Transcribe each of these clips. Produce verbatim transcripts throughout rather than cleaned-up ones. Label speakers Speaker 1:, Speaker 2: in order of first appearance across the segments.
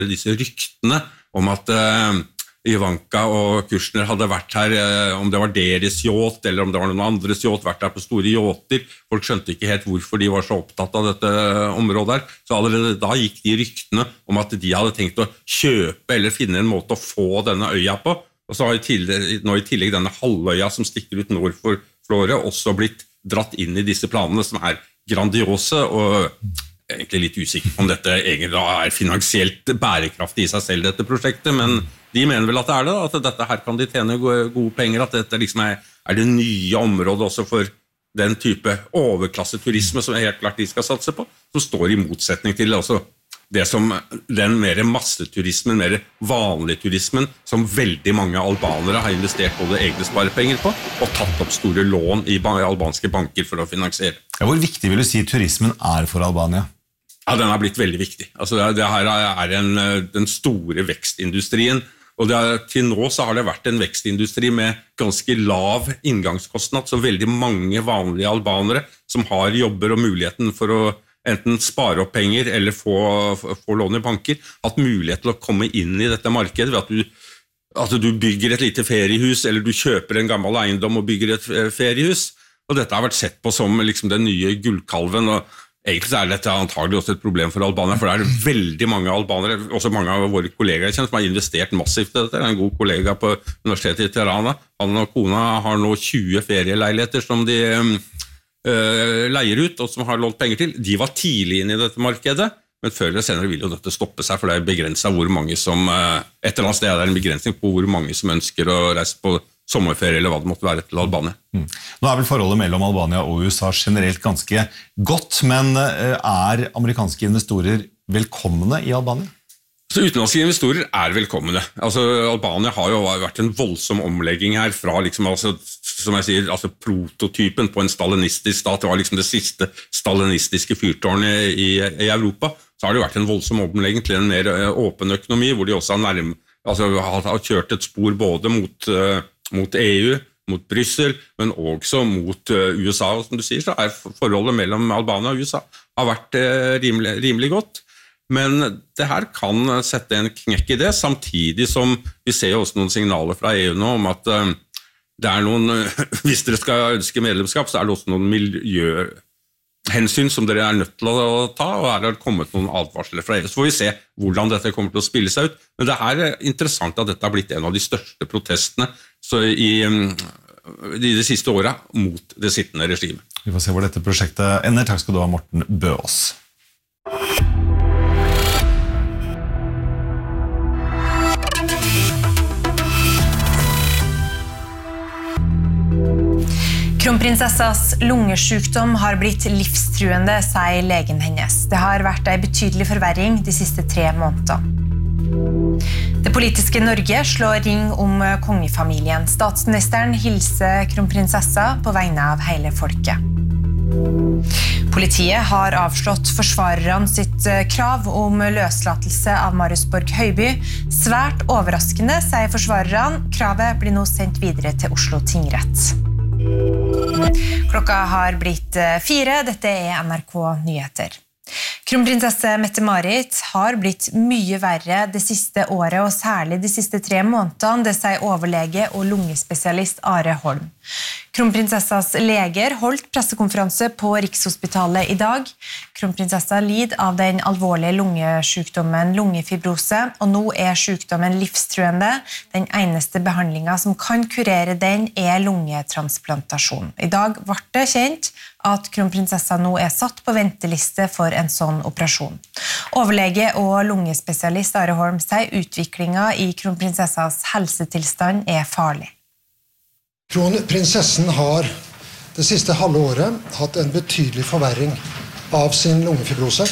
Speaker 1: disse ryktene om at uh, Ivanka og Kushner hadde vært her, uh, om det var deres yacht, eller om det var noen andres yacht, vært her på store yachter. Folk skjønte ikke helt hvorfor de var så opptatt av dette området her. Så allerede da gikk de ryktene om at de hadde tenkt å kjøpe eller finne en måte å få denne øya på. Og så har i tillegg, nå i tillegg denne halvøya som stikker ut nord for Florø også blitt dratt inn i disse planene som er grandiose og egentlig litt usikker om dette egentlig er finansielt bærekraftig i seg selv, dette prosjektet, men de mener vel at det er det, at dette her kan de tjene gode penger, at dette liksom er, er det nye området også for den type overklasseturisme som helt klart de skal satse på, som står i motsetning til også det som den mer masseturismen, mer vanlige turismen, som veldig mange albanere har investert både egne sparepenger på, og tatt opp store lån i albanske banker for å finansiere.
Speaker 2: Ja, hvor viktig vil du si turismen er for Albania?
Speaker 1: Ja, den har blitt veldig viktig. Altså, det, det her er en, den store vekstindustrien, og det er, til nå så har det vært en vekstindustri med ganske lav inngangskostnad, så veldig mange vanlige albanere som har jobber og muligheten for å enten spare opp penger eller få, få lån i banker, hatt mulighet til å komme inn i dette markedet ved at du, at du bygger et lite feriehus, eller du kjøper en gammel eiendom og bygger et feriehus. Og dette har vært sett på som liksom den nye gullkalven, og egentlig er dette antagelig også et problem for Albania, for det er veldig mange albanere, også mange av våre kollegaer som har investert massivt i dette. Det er en god kollega på Universitetet i Tirana. Han og kona har nå tjue ferieleiligheter som de Uh, leier ut, og som har lånt penger til. De var tidlig inn i dette markedet, men før eller senere vil jo dette stoppe seg, for det er begrenset hvor mange som, uh, et eller annet sted er det en begrensning på hvor mange som ønsker å reise på sommerferie, eller hva det måtte være til Albania.
Speaker 2: Mm. Nå er vel forholdet mellom Albania og U S A generelt ganske godt, men uh, er amerikanske investorer velkomne i Albania?
Speaker 1: Så utenlandske investorer er velkomne. Altså, Albania har jo vært en voldsom omlegging her fra liksom, altså, som jeg sier, altså prototypen på en stalinistisk stat. Det var liksom det siste stalinistiske fyrtårnet i, i Europa. Så har det vært en voldsom omlegging til en mer åpen økonomi, hvor de også har, nærm, altså, har, har kjørt et spor både mot, uh, mot E U, mot Bryssel, men også mot uh, U S A. Og som du sier, så er forholdet mellom Albania og U S A har vært uh, rimelig, rimelig godt. Men det her kan sette en knekk i det, samtidig som vi ser også noen signaler fra E U nå om at uh, det er noen, hvis dere skal ønske medlemskap, så er det også noen miljøhensyn som dere er nødt til å ta, og her har det kommet noen advarsler fra E U. Så får vi se hvordan dette kommer til å spille seg ut. Men det er interessant at dette har blitt en av de største protestene i, i de siste årene mot det sittende regimet.
Speaker 2: Vi får se hvor dette prosjektet ender. Takk skal du ha, Morten Bøås.
Speaker 3: Kronprinsessas lungesjukdom har blitt livstruende, sier legen hennes. Det har vært en betydelig forverring de siste tre månedene. Det politiske Norge slår ring om kongefamilien. Statsministeren hilser kronprinsessa på vegne av hele folket. Politiet har avslått forsvarerne sitt krav om løslatelse av Marius Borg Høiby. Svært overraskende, sier forsvarerne. Kravet blir nå sendt videre til Oslo tingrett. Klokka har blitt fire, dette er N R K Nyheter. Kronprinsesse Mette-Marit har blitt mye verre det siste året, og særlig de siste tre månedene, det sier overlege og lungespesialist Are Holm. Kronprinsessas leger holdt pressekonferanse på Rikshospitalet i dag. Kronprinsessa lider av den alvorlige lungesjukdommen lungefibrose, og nå er sykdommen livstruende. Den eneste behandlingen som kan kurere den er lungetransplantasjon. I dag ble det kjent at kronprinsessa nå er satt på venteliste for en sånn operasjon. Overlege og lungespesialist Are Holm sier utviklingen i kronprinsessas helsetilstand er farlig.
Speaker 4: Kronprinsessen har det siste halve året hatt en betydelig forverring av sin lungefibrose.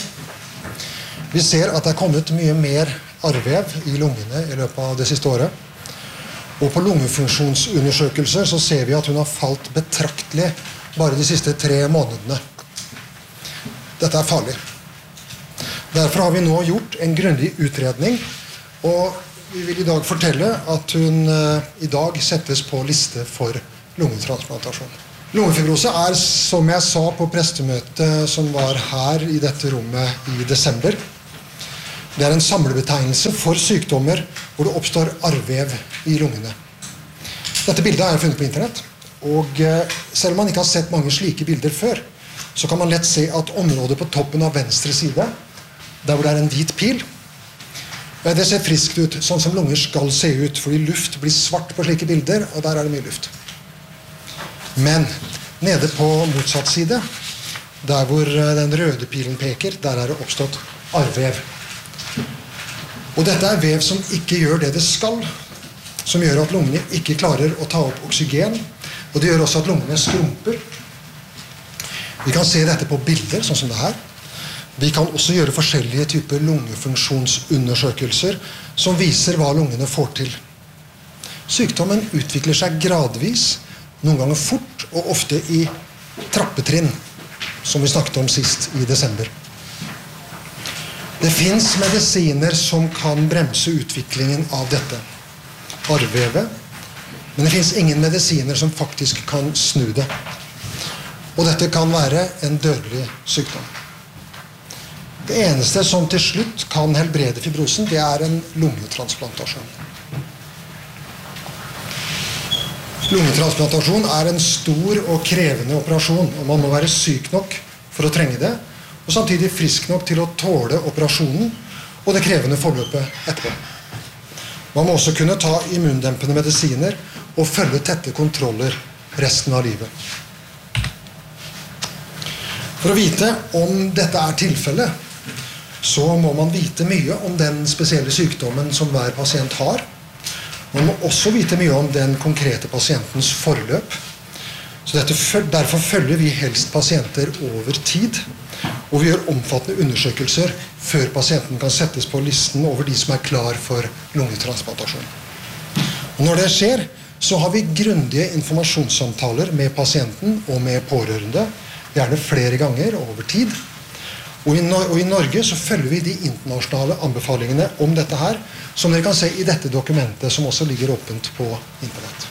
Speaker 4: Vi ser at det er kommet mye mer arrvev i lungene i løpet av det siste året. Og på lungefunksjonsundersøkelser så ser vi at hun har falt betraktelig bare de siste tre månedene. Dette er farlig. Derfor har vi nå gjort en grundig utredning, og vi vil i dag fortelle at hun i dag settes på liste for lungetransplantasjon. Lungefibrose er, som jeg sa på prestemøtet som var her i dette rommet i desember, Det er en samlebetegnelse for sykdommer hvor det oppstår arrvev i lungene. Dette bildet har jeg funnet på internett, og selv om man ikke har sett mange slike bilder før, så kan man lett se at området på toppen av venstre side, der hvor det er en hvit pil, det ser friskt ut, sånn som lunger skal se ut, fordi luft blir svart på slike bilder, og der er det mye luft. Men nede på motsatt side, der hvor den røde pilen peker, der er det oppstått arrvev. Og dette er vev som ikke gjør det det skal, som gjør at lungene ikke klarer å ta opp oksygen, og det gjør også at lungene skrumper. Vi kan se dette på bilder, sånn som det her. Vi kan også gjøre forskjellige typer lungefunksjonsundersøkelser som viser hva lungene får til. Sykdommen utvikler seg gradvis, noen ganger fort og ofte i trappetrinn, som vi snakket om sist i desember. Det finnes medisiner som kan bremse utviklingen av dette arrvevet, men det finnes ingen medisiner som faktisk kan snu det. Og dette kan være en dødelig sykdom. Det eneste som til slutt kan helbrede fibrosen, det er en lungetransplantasjon. Lungetransplantasjon er en stor og krevende operasjon, og man må være syk nok for å trenge det, og samtidig frisk nok til å tåle operasjonen og det krevende forløpet etterpå. Man må også kunne ta immundempende medisiner og følge tette kontroller resten av livet. For å vite om dette er tilfellet, så må man vite mye om den spesielle sykdommen som hver pasient har. Man må også vite mye om den konkrete pasientens forløp. Så dette, derfor følger vi helst pasienter over tid, og vi gjør omfattende undersøkelser før pasienten kan settes på listen over de som er klar for lungetransplantasjon. Og når det skjer, så har vi grundige informasjonssamtaler med pasienten og med pårørende, gjerne flere ganger over tid. Og i, og i Norge så følger vi de internasjonale anbefalingene om dette her, som dere kan se i dette dokumentet som også ligger åpent på internett.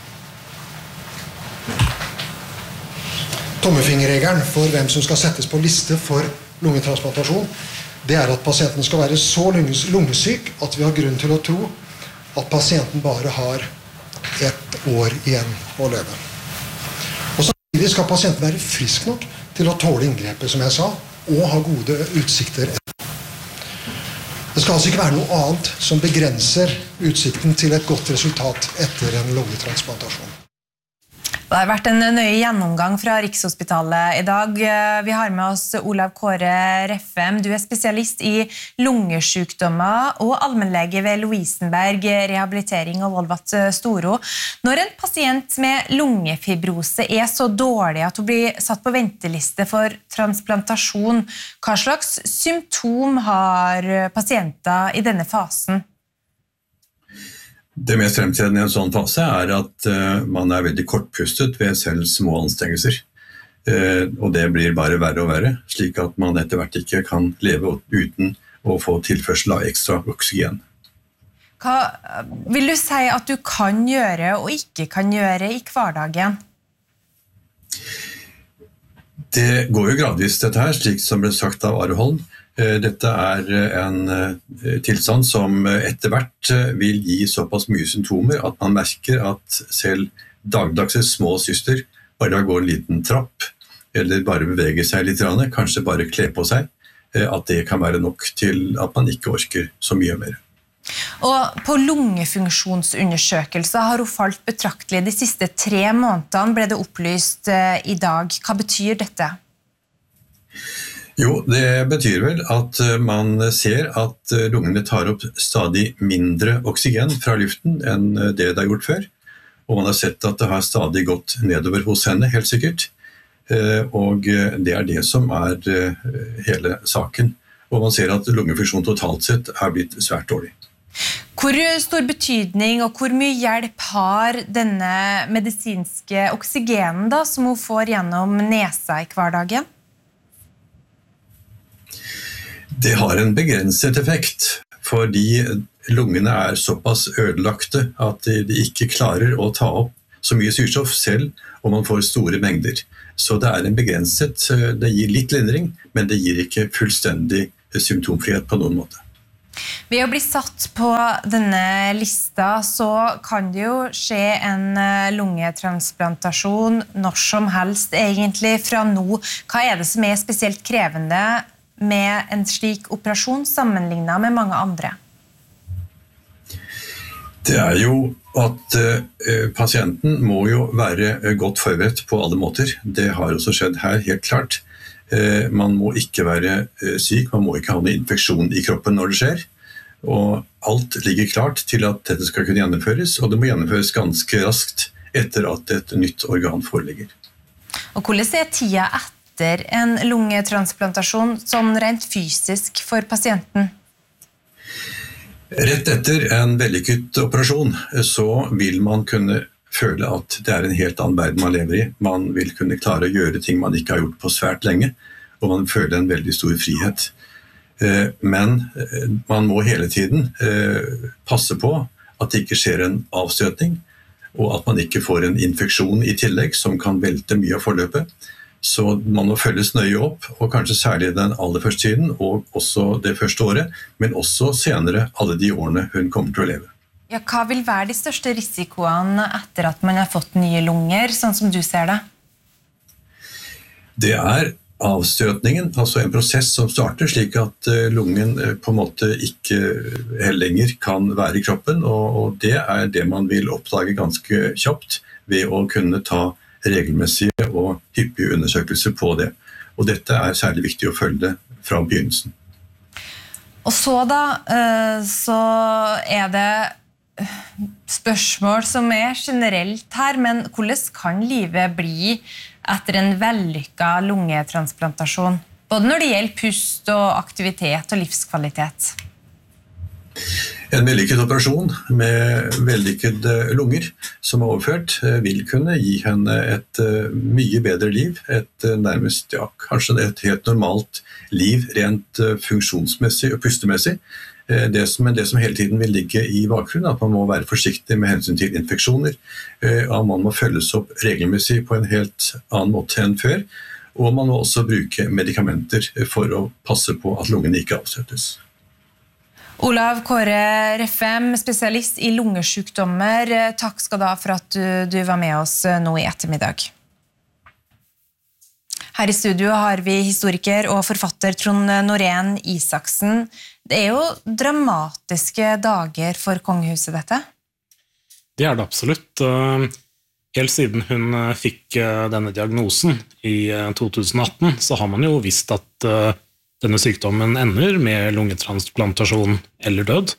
Speaker 4: Tommefingerregelen for hvem som skal settes på liste for lungetransplantasjon, det er at pasienten skal være så lungesyk at vi har grunn til å tro at pasienten bare har ett år igjen å leve. Og samtidig skal pasienten være frisk nok til å tåle inngrepet, som jeg sa, og ha gode utsikter. Det skal altså ikke være noe annet som begrenser utsikten til et godt resultat etter en lungetransplantasjon.
Speaker 3: Det har vært en nøye gjennomgang fra Rikshospitalet i dag. Vi har med oss Olav Kåre Reffem. Du er spesialist i lungesykdommer og allmennlege ved Lovisenberg rehabilitering og Volvat Storo. Når en pasient med lungefibrose er så dårlig at hun blir satt på venteliste for transplantasjon, hva slags symptom har pasienter i denne fasen?
Speaker 5: Det mest fremtredende i en sånn fase er at uh, man er veldig kortpustet ved selv små anstrengelser. Uh, og det blir bare verre og verre, slik at man etter hvert ikke kan leve uten å få tilførsel av ekstra oksygen.
Speaker 3: Hva vil du si at du kan gjøre og ikke kan gjøre i hverdagen?
Speaker 5: Det går jo gradvis dette her, slik som ble sagt av Are Holm. Dette er en tilstand som etter hvert vil gi såpass mye symptomer at man merker at selv dagdagse små syster bare går en liten trapp, eller bare beveger seg litt, kanskje bare kle på seg, at det kan være nok til at man ikke orker så mye mer.
Speaker 3: Og på lungefunksjonsundersøkelser har hun falt betraktelig. De siste tre månedene ble det opplyst i dag. Hva betyr dette?
Speaker 5: Jo, det betyr vel at man ser at lungene tar opp stadig mindre oksygen fra luften enn det det har gjort før. Og man har sett at det har stadig gått nedover hos henne, helt sikkert. Og det er det som er hele saken. Og man ser at lungefunksjon totalt sett har blitt svært dårlig.
Speaker 3: Hvor stor betydning og hvor mye hjelp har denne medisinske oksygenen da, som hun får gjennom nesa i hverdagen?
Speaker 5: Det har en begrenset effekt, fordi lungene er såpass ødelagte at de ikke klarer å ta opp så mye syrstoff selv om man får store mengder. Så det er en begrenset, det gir litt lindring, men det gir ikke fullstendig symptomfrihet på noen måte.
Speaker 3: Ved å bli satt på denne lista så kan det jo skje en lungetransplantasjon når som helst egentlig fra nå. Hva er det som er spesielt krevende med en slik operasjon sammenlignet med mange andre?
Speaker 5: Det er jo at uh, pasienten må jo være godt forberedt på alle måter. Det har også skjedd her, helt klart. Uh, man må ikke være uh, syk, man må ikke ha noen infeksjon i kroppen når det skjer. Og alt ligger klart til at dette skal kunne gjennomføres, og det må gjennomføres ganske raskt etter at et nytt organ foreligger.
Speaker 3: Og hvordan er tida etter en lungetransplantasjon sånn rent fysisk for pasienten?
Speaker 5: Rett etter en vellykket operasjon så vil man kunne føle at det er en helt annen verden man lever i. Man vil kunne klare å gjøre ting man ikke har gjort på svært lenge, og man føler en veldig stor frihet. Men man må hele tiden passe på at det ikke skjer en avstøtning, og at man ikke får en infeksjon i tillegg som kan velte mye av forløpet. Så man må følges nøye opp, og kanskje særlig den aller første tiden, og også det første året, men også senere alle de årene hun kommer til å leve.
Speaker 3: Ja, hva vil være de største risikoene etter at man har fått nye lunger, sånn som du ser det?
Speaker 5: Det er avstøtningen, altså en prosess som starter slik at lungen på en måte ikke helt lenger kan være i kroppen, og det er det man vil oppdage ganske kjapt ved å kunne ta regelmessige og hyppige undersøkelser på det. Og dette er særlig viktig å følge fra begynnelsen.
Speaker 3: Og så da, så er det spørsmål som er generelt her, men hvordan kan livet bli etter en vellykket lungetransplantasjon? Både når det gjelder pust og aktivitet og livskvalitet.
Speaker 5: En vellykket operasjon med vellykkede lunger som er overført vil kunne gi henne et mye bedre liv, et nærmest, ja, kanskje et helt normalt liv, rent funksjonsmessig og pustemessig. Det som, men det som hele tiden vil ligge i bakgrunnen, at man må være forsiktig med hensyn til infeksjoner, at man må følges opp regelmessig på en helt annen måte enn før, og man må også bruke medikamenter for å passe på at lungene ikke avstøtes.
Speaker 3: Olav Kåre Reffem, spesialist i lungesykdommer. Takk skal du ha for at du, du var med oss nå i ettermiddag. Her i studio har vi historiker og forfatter Trond Norén Isaksen. Det er jo dramatiske dager for kongehuset, dette?
Speaker 6: Det er det absolutt. Helt siden hun fikk denne diagnosen i to tusen atten, så har man jo visst at denne sykdommen ender med lungetransplantasjon eller død.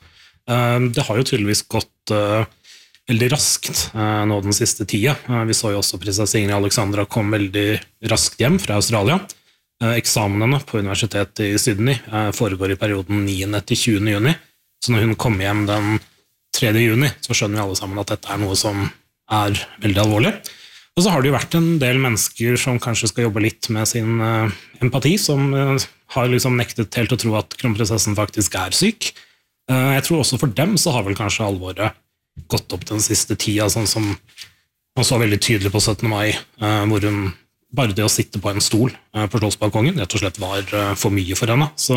Speaker 6: Det har jo tydeligvis gått veldig raskt nå den siste tida. Vi så jo også prinsesse Ingrid Alexandra kom veldig raskt hjem fra Australia. Eksamenene på universitetet i Sydney foregår i perioden niende til tjuende juni, så når hun kom hjem den tredje juni, så skjønner vi alle sammen at dette er noe som er veldig alvorlig. Og så har det jo vært en del mennesker som kanskje skal jobbe litt med sin empati, som har liksom nektet helt å tro at kronprinsessen faktisk er syk. Jeg tror også for dem så har vel kanskje alvoret gått opp den siste tida, sånn som man så veldig tydelig på syttende mai, hvor hun bare det å sitte på en stol på Slottsbalkongen rett og slett var for mye for henne. Så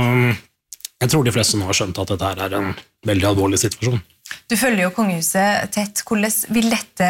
Speaker 6: jeg tror de fleste nå har skjønt at dette her er en veldig alvorlig situasjon.
Speaker 3: Du følger jo kongehuset tett. Hvordan vil dette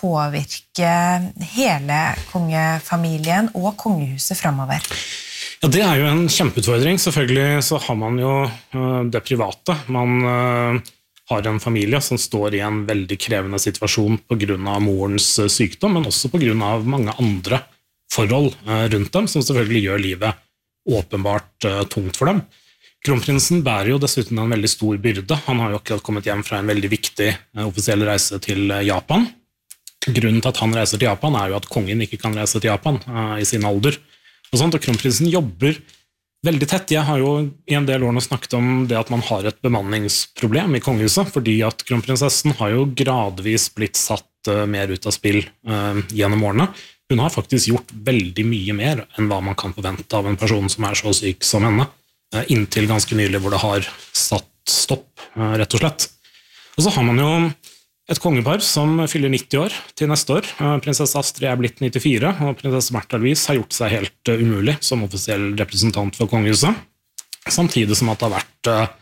Speaker 3: påvirke hele kongefamilien og kongehuset fremover?
Speaker 6: Ja, det er jo en kjempeutfordring. Selvfølgelig så har man jo det private. Man har en familie som står i en veldig krevende situasjon på grunn av morens sykdom, men også på grunn av mange andre forhold rundt dem, som selvfølgelig gjør livet åpenbart tungt for dem. Kronprinsen bærer jo dessuten en veldig stor byrde. Han har jo akkurat kommet hjem fra en veldig viktig offisiell reise til Japan. Grunnen til at han reiser til Japan er jo at kongen ikke kan reise til Japan i sin alder. Og sånt, og kronprinsen jobber veldig tett. Jeg har jo i en del årene snakket om det at man har et bemanningsproblem i kongehuset, fordi at kronprinsessen har jo gradvis blitt satt mer ut av spill gjennom årene. Hun har faktisk gjort veldig mye mer enn hva man kan forvente av en person som er så syk som henne, inntil ganske nylig hvor det har satt stopp, rett og slett. Og så har man jo et kongepar som fyller nitti år til neste år. Prinsesse Astrid er blitt nittifire, og prinsesse Märtha Louise har gjort seg helt umulig som offisiell representant for kongehuset. Samtidig som at det har vært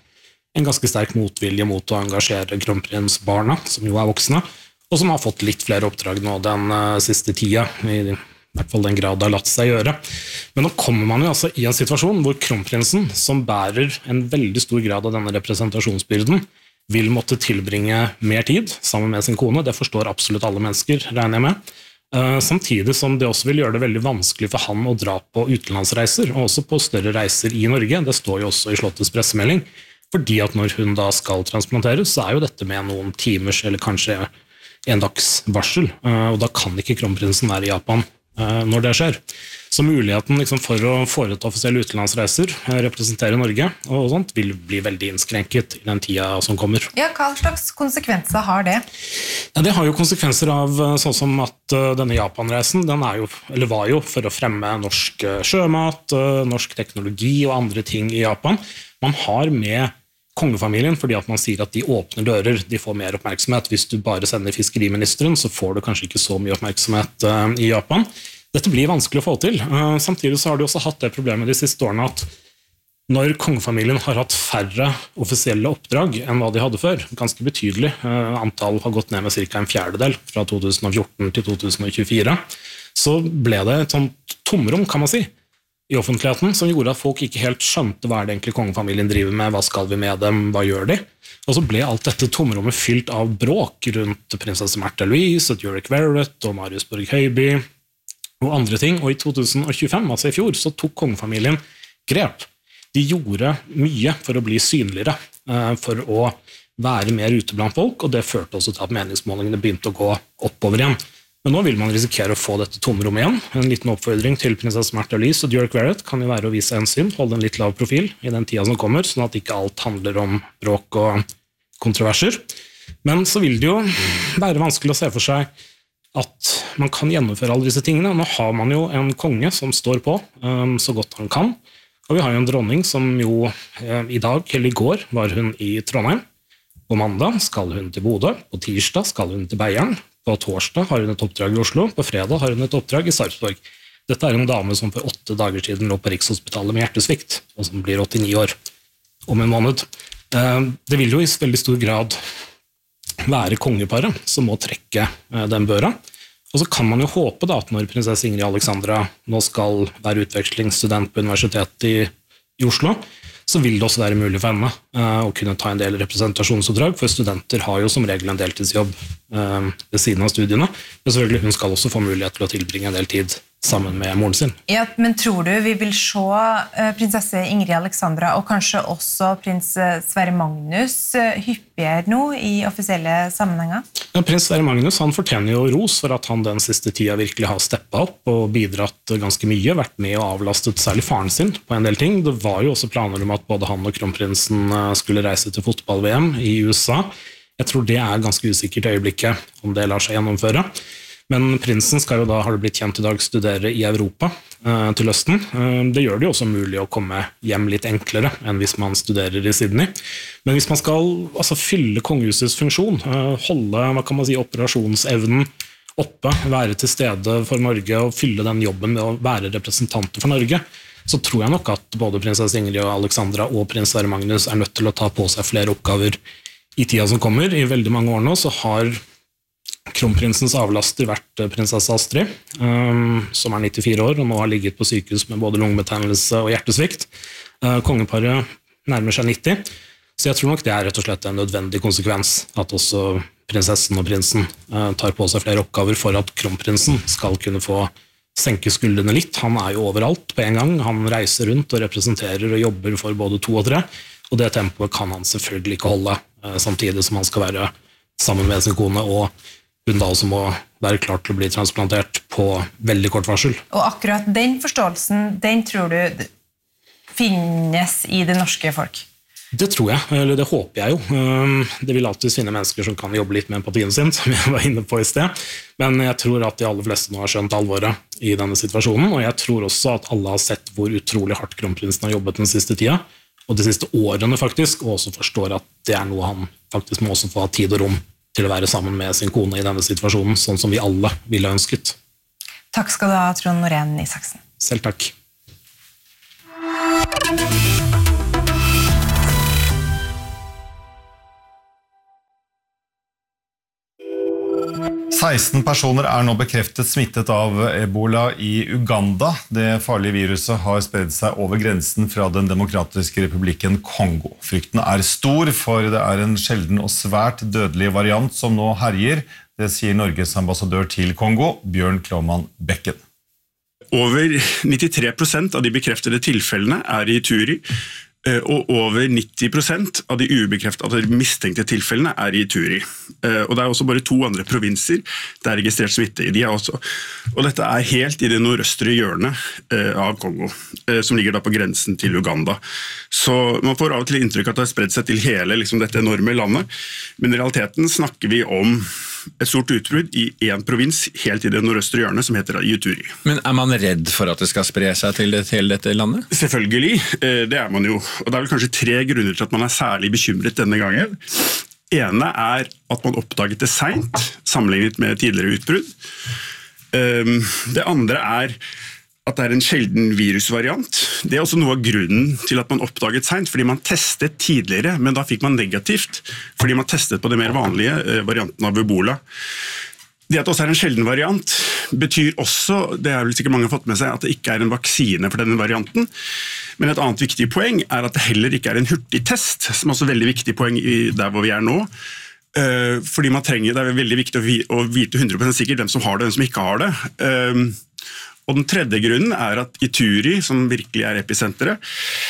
Speaker 6: en ganske sterk motvilje mot å engasjere kronprinsbarna, som jo er voksne, og som har fått litt flere oppdrag nå den uh, siste tida, i, i hvert fall den grad det har latt seg gjøre. Men nå kommer man jo altså i en situasjon hvor kronprinsen, som bærer en veldig stor grad av denne representasjonsbyrden, vil måtte tilbringe mer tid sammen med sin kone. Det forstår absolutt alle mennesker, regner jeg med. Uh, samtidig som det også vil gjøre det veldig vanskelig for han å dra på utenlandsreiser, og også på større reiser i Norge. Det står jo også i Slottets pressemelding, fordi at når hun da skal transplanteres, så er jo dette med noen timers, eller kanskje en dags varsel, uh, og da kan ikke kronprinsen være i Japan uh, når det skjer. Så muligheten liksom, for å foreta offisielle utenlandsreiser, uh, representere Norge og sånt, vil bli veldig innskrenket i den tida som kommer.
Speaker 3: Ja, hva slags konsekvenser har det?
Speaker 6: Ja, det har jo konsekvenser av sånn som at uh, denne Japan-reisen, den er jo, eller var jo for å fremme norsk uh, sjømat, uh, norsk teknologi og andre ting i Japan. Man har med kongefamilien, fordi at man sier at de åpner dører, de får mer oppmerksomhet. Hvis du bare sender fiskeriministeren, så får du kanskje ikke så mye oppmerksomhet uh, i Japan. Dette blir vanskelig å få til. Uh, samtidig så har de også hatt det problemet de siste årene at når kongefamilien har hatt færre offisielle oppdrag enn hva de hadde før, ganske betydelig, uh, antall har gått ned med cirka en fjerdedel fra to tusen og fjorten til to tusen og tjuefire, så ble det et sånt tomrom, kan man si, i offentligheten, som gjorde at folk ikke helt skjønte hva er det egentlig kongefamilien driver med, hva skal vi med dem, hva gjør de? Og så ble alt dette tomrommet fylt av bråk rundt prinsesse Märtha Louise, og Djurek Verrett og Marius Borg Høiby og andre ting, og i to tusen og tjuefem, altså i fjor, så tok kongefamilien grep. De gjorde mye for å bli synligere, for å være mer ute blant folk, og det førte også til at meningsmålingene begynte å gå oppover igjen. Men nå vil man risikere å få dette tomrommet igjen. En liten oppfordring til prinsesse Märtha Louise og Djurek Verrett kan jo være å vise hensyn, holde en litt lav profil i den tida som kommer, sånn at ikke alt handler om bråk og kontroverser. Men så vil det jo være vanskelig å se for seg at man kan gjennomføre alle disse tingene. Nå har man jo en konge som står på um, så godt han kan, og vi har jo en dronning som jo eh, i dag, eller i går, var hun i Trondheim. På mandag skal hun til Bodø, på tirsdag skal hun til Beiarn, på torsdag har hun et oppdrag i Oslo, på fredag har hun et oppdrag i Sarpsborg. Dette er en dame som for åtte dager siden lå på Rikshospitalet med hjertesvikt, og som blir åttini år om en måned. Det vil jo i veldig stor grad være kongeparet som må trekke den børa. Og så kan man jo håpe da, at når prinsesse Ingrid Alexandra nå skal være utvekslingsstudent på universitetet i, i Oslo, så vil det også være mulig for henne uh, å kunne ta en del representasjonsoppdrag, for studenter har jo som regel en deltidsjobb uh, ved siden av studiene, men selvfølgelig hun skal også få mulighet til å tilbringe en del tid sammen med moren sin.
Speaker 3: Ja, men tror du vi vil se uh, prinsesse Ingrid Alexandra og kanskje også prins Sverre Magnus uh, hyppigere nå i offisielle sammenhenger?
Speaker 6: Ja, prins Sverre Magnus han fortjener jo ros for at han den siste tida virkelig har steppet opp og bidratt ganske mye, vært med og avlastet særlig faren sin på en del ting. Det var jo også planer om at både han og kronprinsen skulle reise til fotball-V M i U S A. Jeg tror det er ganske usikkert i øyeblikket om det lar seg gjennomføre. Men prinsen skal jo da, har det blitt kjent i dag, studere i Europa eh, til høsten. Eh, det gjør det jo også mulig å komme hjem litt enklere enn hvis man studerer i Sydney. Men hvis man skal altså, fylle kongehusets funksjon, eh, holde hva kan man si, operasjonsevnen oppe, være til stede for Norge og fylle den jobben med å være representanter for Norge, så tror jeg nok at både prinsesse Ingrid og Alexandra og prins Sverre Magnus er nødt til å ta på seg flere oppgaver i tida som kommer. I veldig mange år nå så har kronprinsens avlaster vært prinsesse Astrid, um, som er nittifire år, og nå har ligget på sykehus med både lungebetennelse og hjertesvikt. Uh, kongeparet nærmer seg nitti, så jeg tror nok det er rett og slett en nødvendig konsekvens at også prinsessen og prinsen uh, tar på seg flere oppgaver for at kronprinsen skal kunne få senke skuldrene litt. Han er jo overalt på en gang, han reiser rundt og representerer og jobber for både to og tre, og det tempoet kan han selvfølgelig ikke holde, uh, samtidig som han skal være sammen med sin kone og hun da også må være klar til å bli transplantert på veldig kort varsel.
Speaker 3: Og akkurat den forståelsen, den tror du finnes i det norske folk?
Speaker 6: Det tror jeg, eller det håper jeg jo. Det vil alltid finne mennesker som kan jobbe litt med empatien sin, som jeg var inne på i sted. Men jeg tror at de aller fleste nå har skjønt alvoret i denne situasjonen, og jeg tror også at alle har sett hvor utrolig hardt kronprinsen har jobbet den siste tida, og de siste årene faktisk, og også forstår at det er noe han faktisk må også få ha tid og rom til å være sammen med sin kone i denne situasjonen, sånn som vi alle ville ønsket.
Speaker 3: Takk skal du ha, Trond Norén Isaksen.
Speaker 6: Selv takk.
Speaker 2: seksten personer er nå bekreftet smittet av Ebola i Uganda. Det farlige viruset har spredt seg over grensen fra den demokratiske republikken Kongo. Frykten er stor, for det er en sjelden og svært dødelig variant som nå herjer. Det sier Norges ambassadør til Kongo, Bjørn Kloman Bekken.
Speaker 7: Over nittitre prosent av de bekreftede tilfellene er i Ituri, og over nitti prosent av de ubekreftede, av de mistenkte tilfellene er i Ituri. Og det er også bare to andre provinser det er registrert smitte i. De er også. Og dette er helt i det nordøstre hjørnet av Kongo, som ligger da på grensen til Uganda. Så man får av og til inntrykk at det har spredt seg til hele liksom, dette enorme landet, men i realiteten snakker vi om et stort utbrudd i en provins helt i det nordøstre hjørnet som heter Ituri.
Speaker 8: Men er man redd for at det skal spre seg til hele dette landet?
Speaker 7: Selvfølgelig, det er man jo. Og det er vel kanskje tre grunner til at man er særlig bekymret denne gangen. Ene er at man oppdaget det sent, sammenlignet med tidligere utbrudd. Det andre er at det er en sjelden virusvariant. Det er også noe av grunnen til at man oppdaget sent, fordi man testet tidligere, men da fikk man negativt, fordi man testet på det mer vanlige varianten av Ebola. Det at det også er en sjelden variant betyr også, det er vel sikkert mange har fått med seg, at det ikke er en vaksine for denne varianten. Men et annet viktig poeng er at det heller ikke er en hurtigtest, som er også et veldig viktig poeng i der hvor vi er nå. Fordi man trenger, det er veldig viktig å vite hundre prosent sikkert hvem som har det og hvem som ikke har det. Og den tredje grunnen er at Ituri, som virkelig er episenteret,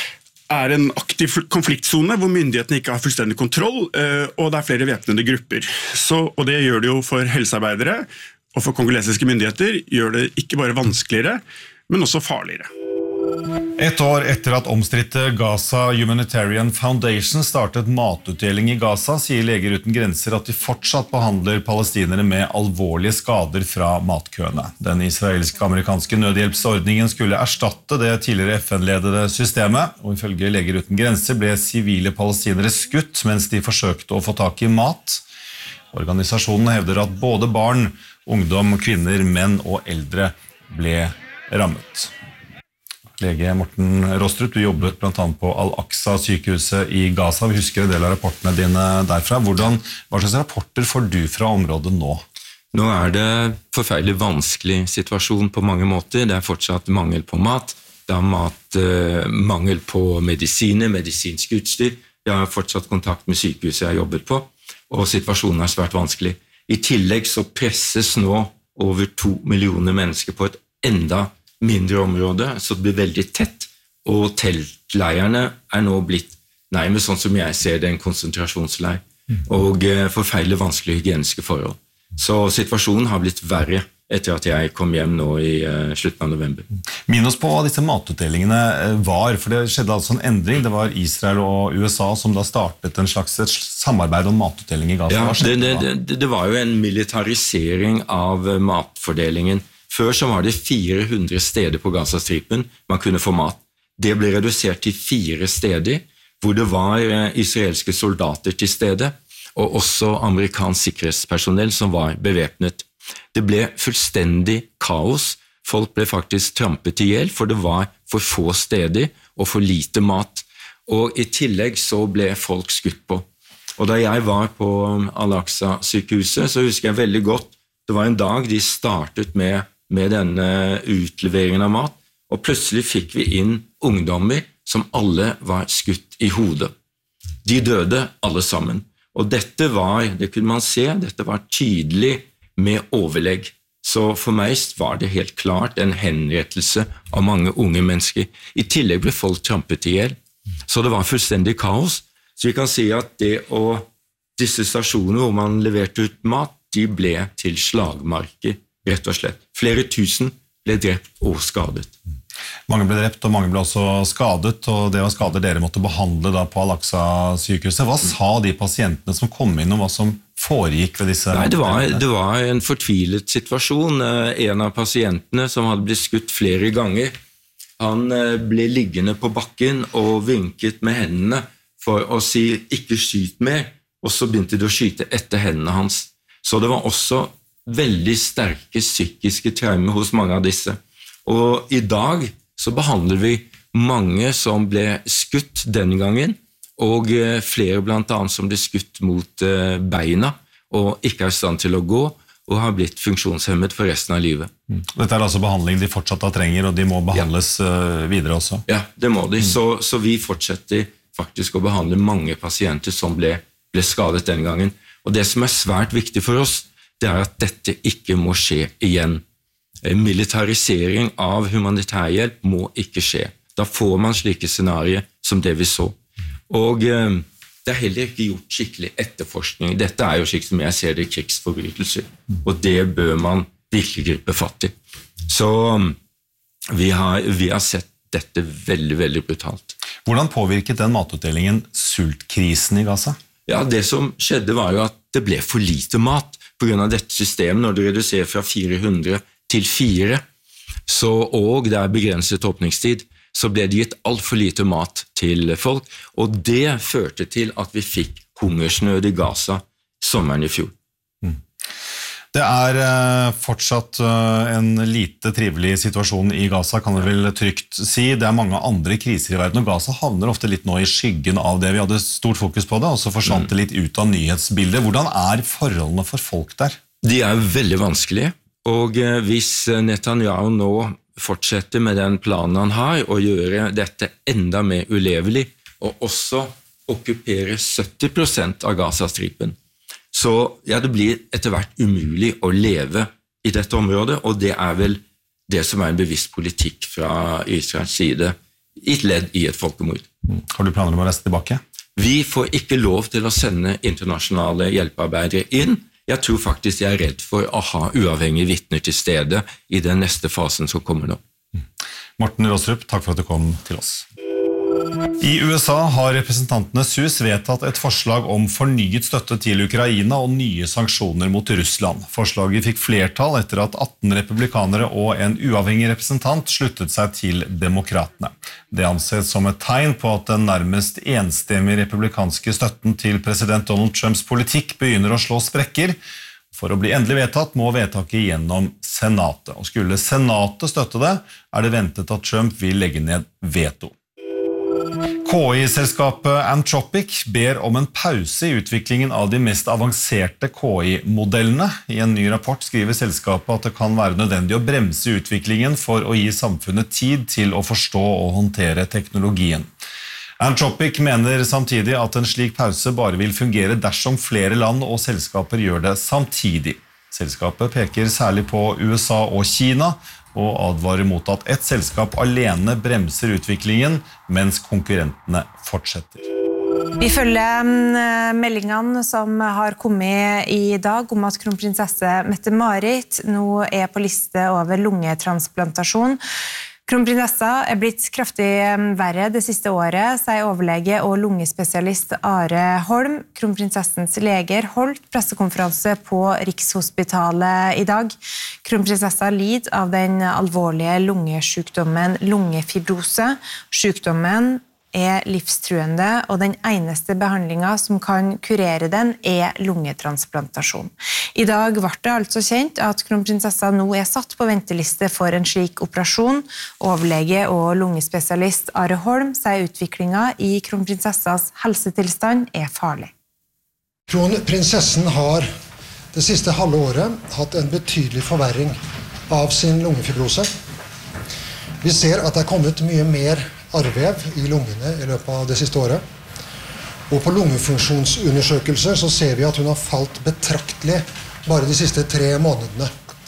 Speaker 7: er en aktiv konfliktzone hvor myndighetene ikke har fullstendig kontroll, og det er flere væpnede grupper. Så, og det gjør det jo for helsearbeidere og for kongolesiske myndigheter, gjør det ikke bare vanskeligere, men også farligere.
Speaker 2: Et år etter at omstridte Gaza Humanitarian Foundation startet matutdeling i Gaza, sier Leger uten grenser at de fortsatt behandler palestinere med alvorlige skader fra matkøene. Den israelsk-amerikanske nødhjelpsordningen skulle erstatte det tidligere F N-ledede systemet, og ifølge Leger uten grenser ble sivile palestinere skutt mens de forsøkte å få tak i mat. Organisasjonen hevder at både barn, ungdom, kvinner, menn og eldre ble rammet. Lege Morten Rostrup, du jobbet blant annet på Al-Aqsa-sykehuset i Gaza. Vi husker en del av rapportene dine derfra. Hvordan, hva slags rapporter får du fra området nå?
Speaker 9: Nå er det forferdelig vanskelig situasjon på mange måter. Det er fortsatt mangel på mat. Det er mat, eh, mangel på medisiner, medisinsk utstyr. Jeg har fortsatt kontakt med sykehuset jeg har jobbet på, og situasjonen er svært vanskelig. I tillegg så presses nå over to millioner mennesker på et enda mindre område, så det blir veldig tett, og teltleierne er nå blitt nærmest sånn som jeg ser det, en konsentrasjonsleir, og forferdelig vanskelige hygieniske forhold. Så situasjonen har blitt verre etter at jeg kom hjem nå i uh, slutten av november.
Speaker 2: Minn oss på hva disse matutdelingene var, for det skjedde altså en endring. Det var Israel og U S A som da startet en slags samarbeid om matutdeling i Gaza.
Speaker 9: Ja, det, det, det, det var jo en militarisering av matfordelingen. Før så var det fire hundre steder på Gazastripen man kunne få mat. Det ble redusert til fire steder, hvor det var israelske soldater til stede, og også amerikansk sikkerhetspersonell som var bevæpnet. Det ble fullstendig kaos. Folk ble faktisk trampet i hjel, for det var for få steder og for lite mat. Og i tillegg så ble folk skutt på. Og da jeg var på Al-Aqsa-sykehuset, så husker jeg veldig godt, det var en dag de startet med med denne utleveringen av mat, og plutselig fikk vi inn ungdommer som alle var skutt i hodet. De døde alle sammen, og dette var, det kunne man se, dette var tydelig med overlegg. Så for meg var det helt klart en henrettelse av mange unge mennesker. I tillegg ble folk trampet i hjel, så det var fullstendig kaos. Så vi kan si at det og disse stasjoner hvor man leverte ut mat, de ble til slagmarker, rett og slett. Flere tusen ble drept og skadet.
Speaker 2: Mange ble drept, og mange ble også skadet, og det var skader dere måtte behandle da på Al-Aqsa-sykehuset. Hva sa de pasientene som kom inn, om hva som foregikk ved disse?
Speaker 9: Nei, det var, det var en fortvilet situasjon. En av pasientene som hadde blitt skutt flere ganger, han ble liggende på bakken og vinket med hendene for å si ikke skyt mer, og så begynte de å skyte etter hendene hans. Så det var også veldig sterke psykiske traumer hos mange av disse. Og i dag så behandler vi mange som ble skutt den gangen, og flere blant annet som ble skutt mot beina, og ikke er i stand til å gå, og har blitt funksjonshemmet for resten av livet.
Speaker 2: Dette er altså behandling de fortsatt da trenger, og de må behandles ja. videre også?
Speaker 9: Ja, det må de. Mm. Så, så vi fortsetter faktisk å behandle mange pasienter som ble, ble skadet den gangen. Og det som er svært viktig for oss, det er at dette ikke må skje igjen. Militarisering av humanitærhjelp må ikke skje. Da får man slike scenarier som det vi så. Og eh, det er heller ikke gjort skikkelig etterforskning. Dette er jo slik som jeg ser det krigsforbrytelser, og det bør man virkelig gripe fatt i. Så vi har, vi har sett dette veldig, veldig brutalt.
Speaker 2: Hvordan påvirket den matutdelingen sultkrisen i Gaza?
Speaker 9: Ja, det som skjedde var jo at det ble for lite mat på grunn av dette systemet. Når du reduserer fra fire hundre til fire, så, og det er begrenset åpningstid, så ble det gitt alt for lite mat til folk, og det førte til at vi fikk hungersnød i Gaza sommeren i fjor. Mm.
Speaker 2: Det er uh, fortsatt uh, en lite trivelig situasjon i Gaza, kan vi vel trygt si. Det er mange andre kriser i verden, og Gaza havner ofte litt nå i skyggen av det. Vi hadde stort fokus på det, og så forsvant det litt ut av nyhetsbildet. Hvordan er forholdene for folk der?
Speaker 9: De er veldig vanskelige, og uh, hvis Netanyahu nå fortsette med den planen han har, og gjøre dette enda mer ulevelig, og også okkupere sytti prosent av Gazastripen. Så ja, det blir etter hvert umulig å leve i dette området, og det er vel det som er en bevisst politikk fra Israels side, i et ledd i et folkemord.
Speaker 2: Har du planer om å reise tilbake?
Speaker 9: Vi får ikke lov til å sende internasjonale hjelpearbeidere inn. Jeg tror faktisk jeg er redd for å ha uavhengige vitner til stede i den neste fasen som kommer nå.
Speaker 2: Morten Raastrup, takk for at du kom til oss. I U S A har representantenes hus vedtatt et forslag om fornyet støtte til Ukraina og nye sanksjoner mot Russland. Forslaget fikk flertall etter at atten republikanere og en uavhengig representant sluttet seg til demokratene. Det anses som et tegn på at den nærmest enstemmige republikanske støtten til president Donald Trumps politikk begynner å slå sprekker. For å bli endelig vedtatt må vedtaket gjennom Senatet. Og skulle Senatet støtte det, er det ventet at Trump vil legge ned veto. K I-selskapet Anthropic ber om en pause i utviklingen av de mest avanserte K I-modellene. I en ny rapport skriver selskapet at det kan være nødvendig å bremse utviklingen for å gi samfunnet tid til å forstå og håndtere teknologien. Anthropic mener samtidig at en slik pause bare vil fungere dersom flere land og selskaper gjør det samtidig. Selskapet peker særlig på U S A og Kina, og advarer mot at et selskap alene bremser utviklingen, mens konkurrentene fortsetter.
Speaker 3: Vi følger meldingene som har kommet i dag om at kronprinsesse Mette-Marit nå er på liste over lungetransplantasjon. Kronprinsessa er blitt kraftig verre det siste året, sier overlege og lungespesialist Are Holm. Kronprinsessens leger holdt pressekonferanse på Rikshospitalet i dag. Kronprinsessa lider av den alvorlige lungesykdommen lungefibrose. Sykdommen er livstruende, og den eneste behandlingen som kan kurere den er lungetransplantasjon. I dag ble det altså kjent at kronprinsessa nå er satt på venteliste for en slik operasjon. Overlege og lungespesialist Are Holm sier utviklingen i kronprinsessas helsetilstand er farlig.
Speaker 4: Kronprinsessen har det siste halve året hatt en betydelig forverring av sin lungefibrose. Vi ser at det er kommet mye mer arvev i lungene i løpet av det siste året. Og på lungefunksjonsundersøkelser så ser vi at hun har falt betraktelig bare de siste tre månedene.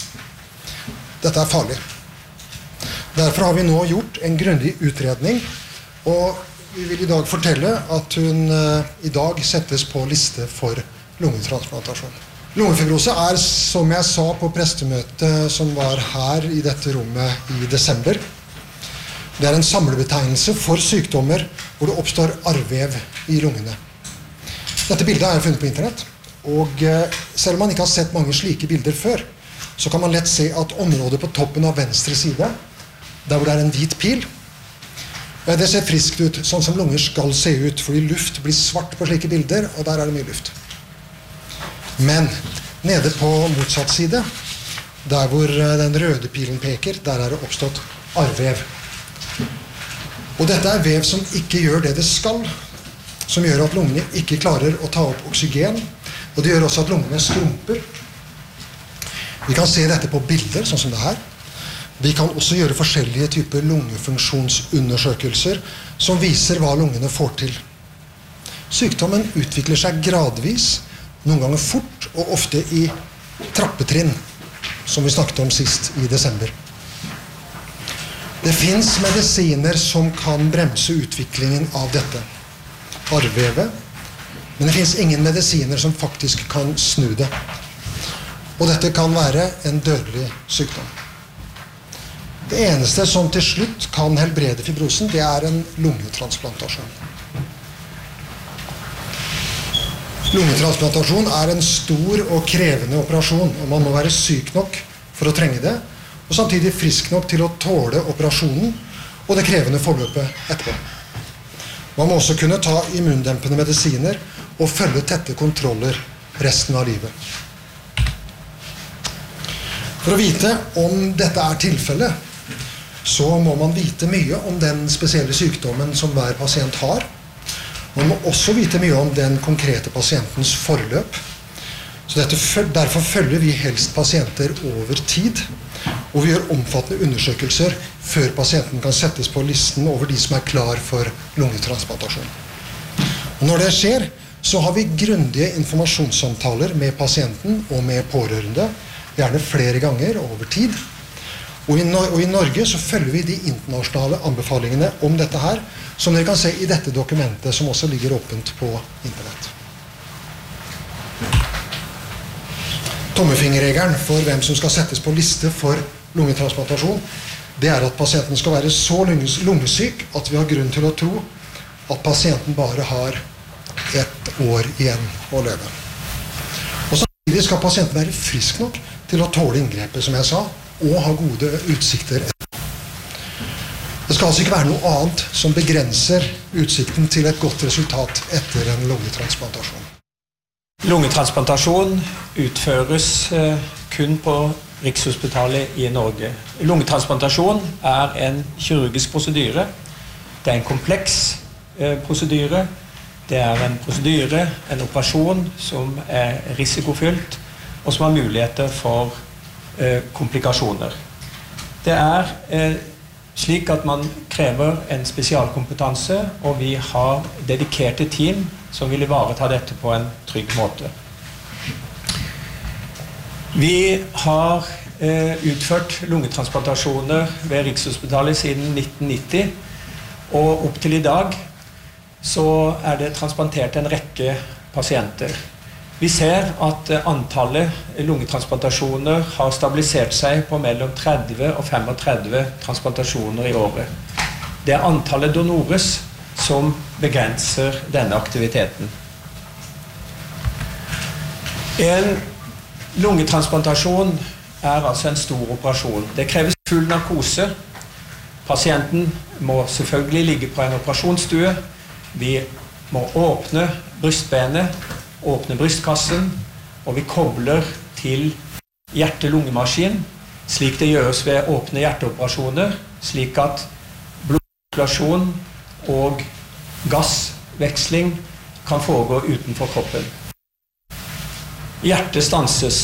Speaker 4: Dette er farlig. Derfor har vi nå gjort en grundig utredning, og vi vil i dag fortelle at hun i dag settes på liste for lungetransplantasjon. Lungefibrose er, som jeg sa på prestemøtet som var her i dette rommet i desember, det er en samlebetegnelse for sykdommer hvor det oppstår arvev i lungene. Dette bildet er funnet på internett, og selv om man ikke har sett mange slike bilder før, så kan man lett se at området på toppen av venstre side, der hvor det er en hvit pil, det ser friskt ut, sånn som lunger skal se ut, fordi luft blir svart på slike bilder, og der er det mye luft. Men nede på motsatt side, der hvor den røde pilen peker, der er det oppstått arvev. Og dette er vev som ikke gjør det det skal, som gjør at lungene ikke klarer å ta opp oksygen, og det gjør også at lungene skrumper. Vi kan se dette på bilder, sånn som det her. Vi kan også gjøre forskjellige typer lungefunksjonsundersøkelser som viser hva lungene får til. Sykdommen utvikler seg gradvis, noen ganger fort og ofte i trappetrinn, som vi snakket om sist i desember. Det finnes medisiner som kan bremse utviklingen av dette arrvevet, men det finnes ingen medisiner som faktisk kan snu det. Og dette kan være en dødelig sykdom. Det eneste som til slutt kan helbrede fibrosen, det er en lungetransplantasjon. Lungetransplantasjon er en stor og krevende operasjon, og man må være syk nok for å trenge det, og samtidig frisk nok til å tåle operasjonen og det krevende forløpet etterpå. Man må også kunne ta immundempende medisiner og følge tette kontroller resten av livet. For å vite om dette er tilfellet, så må man vite mye om den spesielle sykdommen som hver pasient har. Man må også vite mye om den konkrete pasientens forløp. Så dette, derfor følger vi helst pasienter over tid, og vi gjør omfattende undersøkelser før pasienten kan settes på listen over de som er klar for lungetransplantasjon. Og når det skjer, så har vi grundige informasjonssamtaler med pasienten og med pårørende, gjerne flere ganger over tid. Og i, og i Norge så følger vi de internasjonale anbefalingene om dette her, som dere kan se i dette dokumentet som også ligger åpent på internett. Tommefingerregelen for hvem som skal settes på liste for lungetransplantasjon, det er at pasienten skal være så lungesyk at vi har grunn til å tro at pasienten bare har ett år igjen å leve. Og samtidig skal pasienten være frisk nok til å tåle inngrepet, som jeg sa, og ha gode utsikter. Det skal altså ikke være noe annet som begrenser utsikten til et godt resultat etter en lungetransplantasjon.
Speaker 10: Lungetransplantasjon utføres kun på Rikshospitalet i Norge. Lungetransplantasjon er en kirurgisk prosedyre. Det er en kompleks prosedyre. Det er en prosedyre, en operasjon som er risikofylt, og som har muligheter for komplikasjoner. Det er eh, slik at man krever en spesialkompetanse, og vi har dedikerte team som vil ivareta dette på en trygg måte. Vi har eh, utført lungetransplantasjoner ved Rikshospitalet siden nitten nitti, og opp til i dag så er det transplantert en rekke pasienter. Vi ser at antallet lungetransplantasjoner har stabilisert seg på mellom tretti og femogtretti transplantasjoner i året. Det er antallet donores som begrenser denne aktiviteten. En lungetransplantasjon er altså en stor operasjon. Det kreves full narkose. Pasienten må selvfølgelig ligge på en operasjonsstue. Vi må åpne brystbenet, åpne brystkassen, og vi kobler til hjerte-lungemaskin, slik det gjøres ved åpne hjerteoperasjoner, slik at blodsirkulasjon og gassveksling kan foregå utenfor kroppen. Hjertet stanses.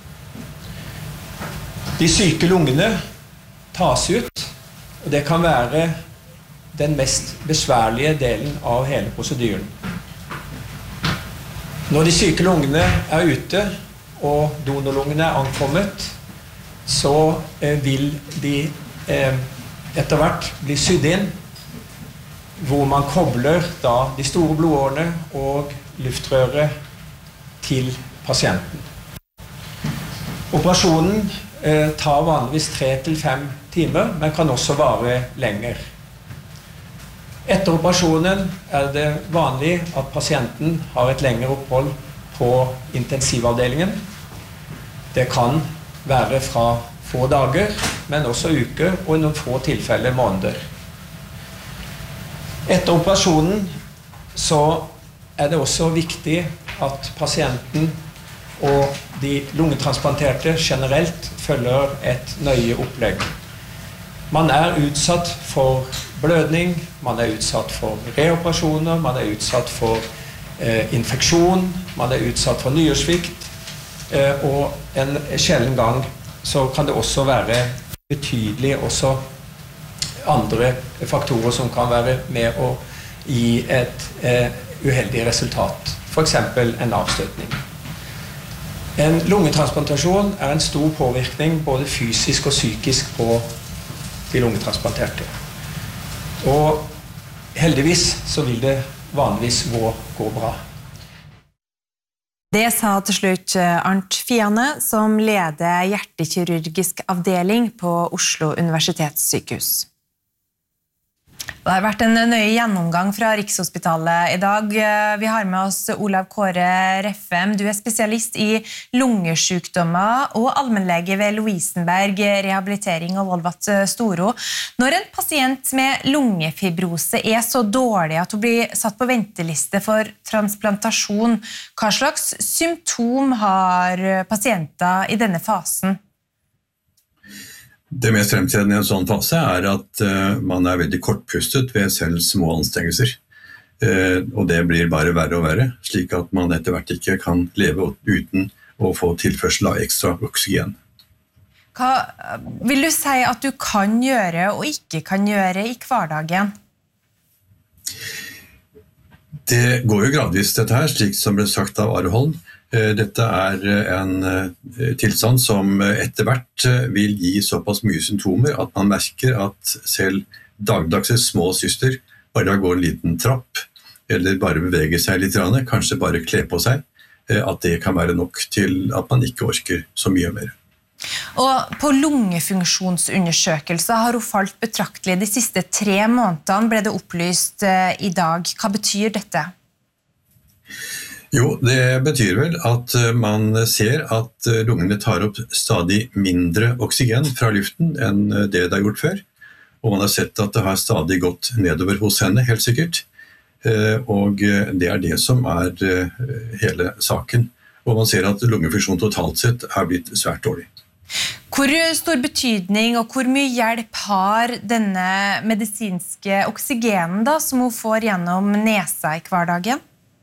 Speaker 10: De syke lungene tas ut, og det kan være den mest besværlige delen av hele prosedyren. Når de syke lungene er ute, og donorlungene er ankommet, så eh, vil de eh, etter hvert bli sydd inn, hvor man kobler da de store blodårene og luftrøret til pasienten. Operasjonen eh, tar vanligvis tre til fem timer, men kan også vare lenger. Etter operasjonen er det vanlig at pasienten har et lengre opphold på intensivavdelingen. Det kan være fra få dager, men også uker, og i noen få tilfeller måneder. Etter operasjonen så er det også viktig at pasienten og de lungetransplanterte generelt følger et nøye opplegg. Man er utsatt for blødning, man er utsatt for reoperasjoner, man er utsatt for eh, infeksjon, man er utsatt for nyresvikt, og en sjelden gang så kan det også være betydelig også andre faktorer som kan være med å gi et eh, uheldig resultat, for eksempel en avstøtning. En lungetransplantasjon er en stor påvirkning både fysisk og psykisk på de lungetransplanterte. Og heldigvis så vil det vanligvis gå, gå bra.
Speaker 3: Det sa til slutt Arnt Fiane, som leder hjertekirurgisk avdeling på Oslo universitetssykehus. Det har vært en nøye gjennomgang fra Rikshospitalet i dag. Vi har med oss Olav Kåre Reffem. Du er spesialist i lungesykdommer og allmennlege ved Lovisenberg rehabilitering og Volvat Storo. Når en pasient med lungefibrose er så dårlig at hun blir satt på venteliste for transplantasjon, hva slags symptom har pasienter i denne fasen?
Speaker 5: Det mest fremtredende i en sånn fase er at uh, man er veldig kortpustet ved selv små anstrengelser. Uh, og det blir bare verre og verre, slik at man etter hvert ikke kan leve uten å få tilførsel av ekstra oksygen.
Speaker 3: Hva vil du si at du kan gjøre og ikke kan gjøre i hverdagen?
Speaker 5: Det går jo gradvis dette her, slik som ble sagt av Are Holm. Dette er en tilstand som etter hvert vil gi såpass mye symptomer at man merker at selv dagligdagse små syster bare går en liten trapp, eller bare beveger seg litt, kanskje bare kle på seg, at det kan være nok til at man ikke orker så mye mer.
Speaker 3: Og på lungefunksjonsundersøkelser har hun falt betraktelig de siste tre månedene, ble det opplyst i dag. Hva betyr dette?
Speaker 5: Jo, det betyr vel at man ser at lungene tar opp stadig mindre oksygen fra luften enn det det har gjort før. Og man har sett at det har stadig gått nedover hos henne, helt sikkert. Og det er det som er hele saken. Og man ser at lungefunksjon totalt sett er blitt svært dårlig.
Speaker 3: Hvor stor betydning og hvor mye hjelp har denne medisinske oksygenen da, som hun får gjennom nesa i hverdagen?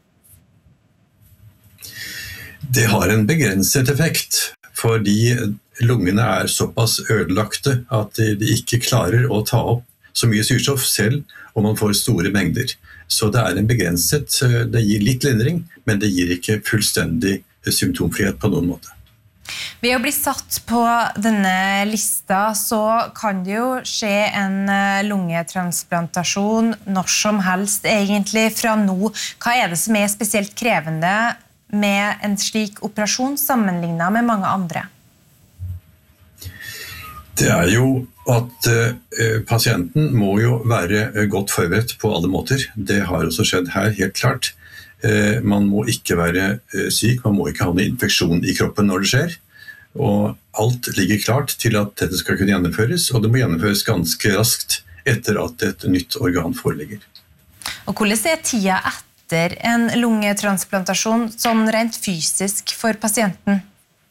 Speaker 5: Det har en begrenset effekt, fordi lungene er såpass ødelagte at de ikke klarer å ta opp så mye syrstoff selv, og man får store mengder. Så det er en begrenset, det gir litt lindring, men det gir ikke fullstendig symptomfrihet på noen måte.
Speaker 3: Ved å bli satt på denne lista så kan det jo skje en lungetransplantasjon når som helst egentlig fra nå. Hva er det som er spesielt krevende med en slik operasjon sammenlignet med mange andre?
Speaker 5: Det er jo at uh, pasienten må jo være godt forberedt på alle måter. Det har også skjedd her, helt klart. Uh, man må ikke være uh, syk, man må ikke ha noen infeksjon i kroppen når det skjer. Og alt ligger klart til at dette skal kunne gjennomføres, og det må gjennomføres ganske raskt etter at et nytt organ foreligger.
Speaker 3: Og hvordan er tida etter en lungetransplantasjon sånn rent fysisk for pasienten?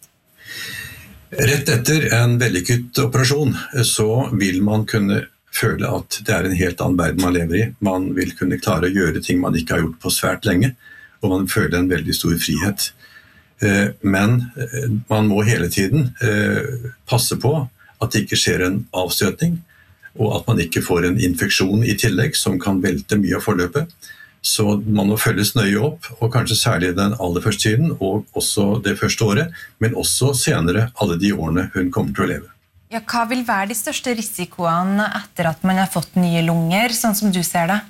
Speaker 5: Rett etter en vellykket operasjon så vil man kunne føle at det er en helt annen verden man lever i. Man vil kunne klare å gjøre ting man ikke har gjort på svært lenge, og man føler en veldig stor frihet. Men man må hele tiden passe på at det ikke skjer en avstøtning, og at man ikke får en infeksjon i tillegg som kan velte mye av forløpet. Så man må følges nøye opp, og kanskje særlig den aller første tiden, og også det første året, men også senere alle de årene hun kommer til å leve.
Speaker 3: Ja, hva vil være de største risikoene etter at man har fått nye lunger, sånn som du ser det?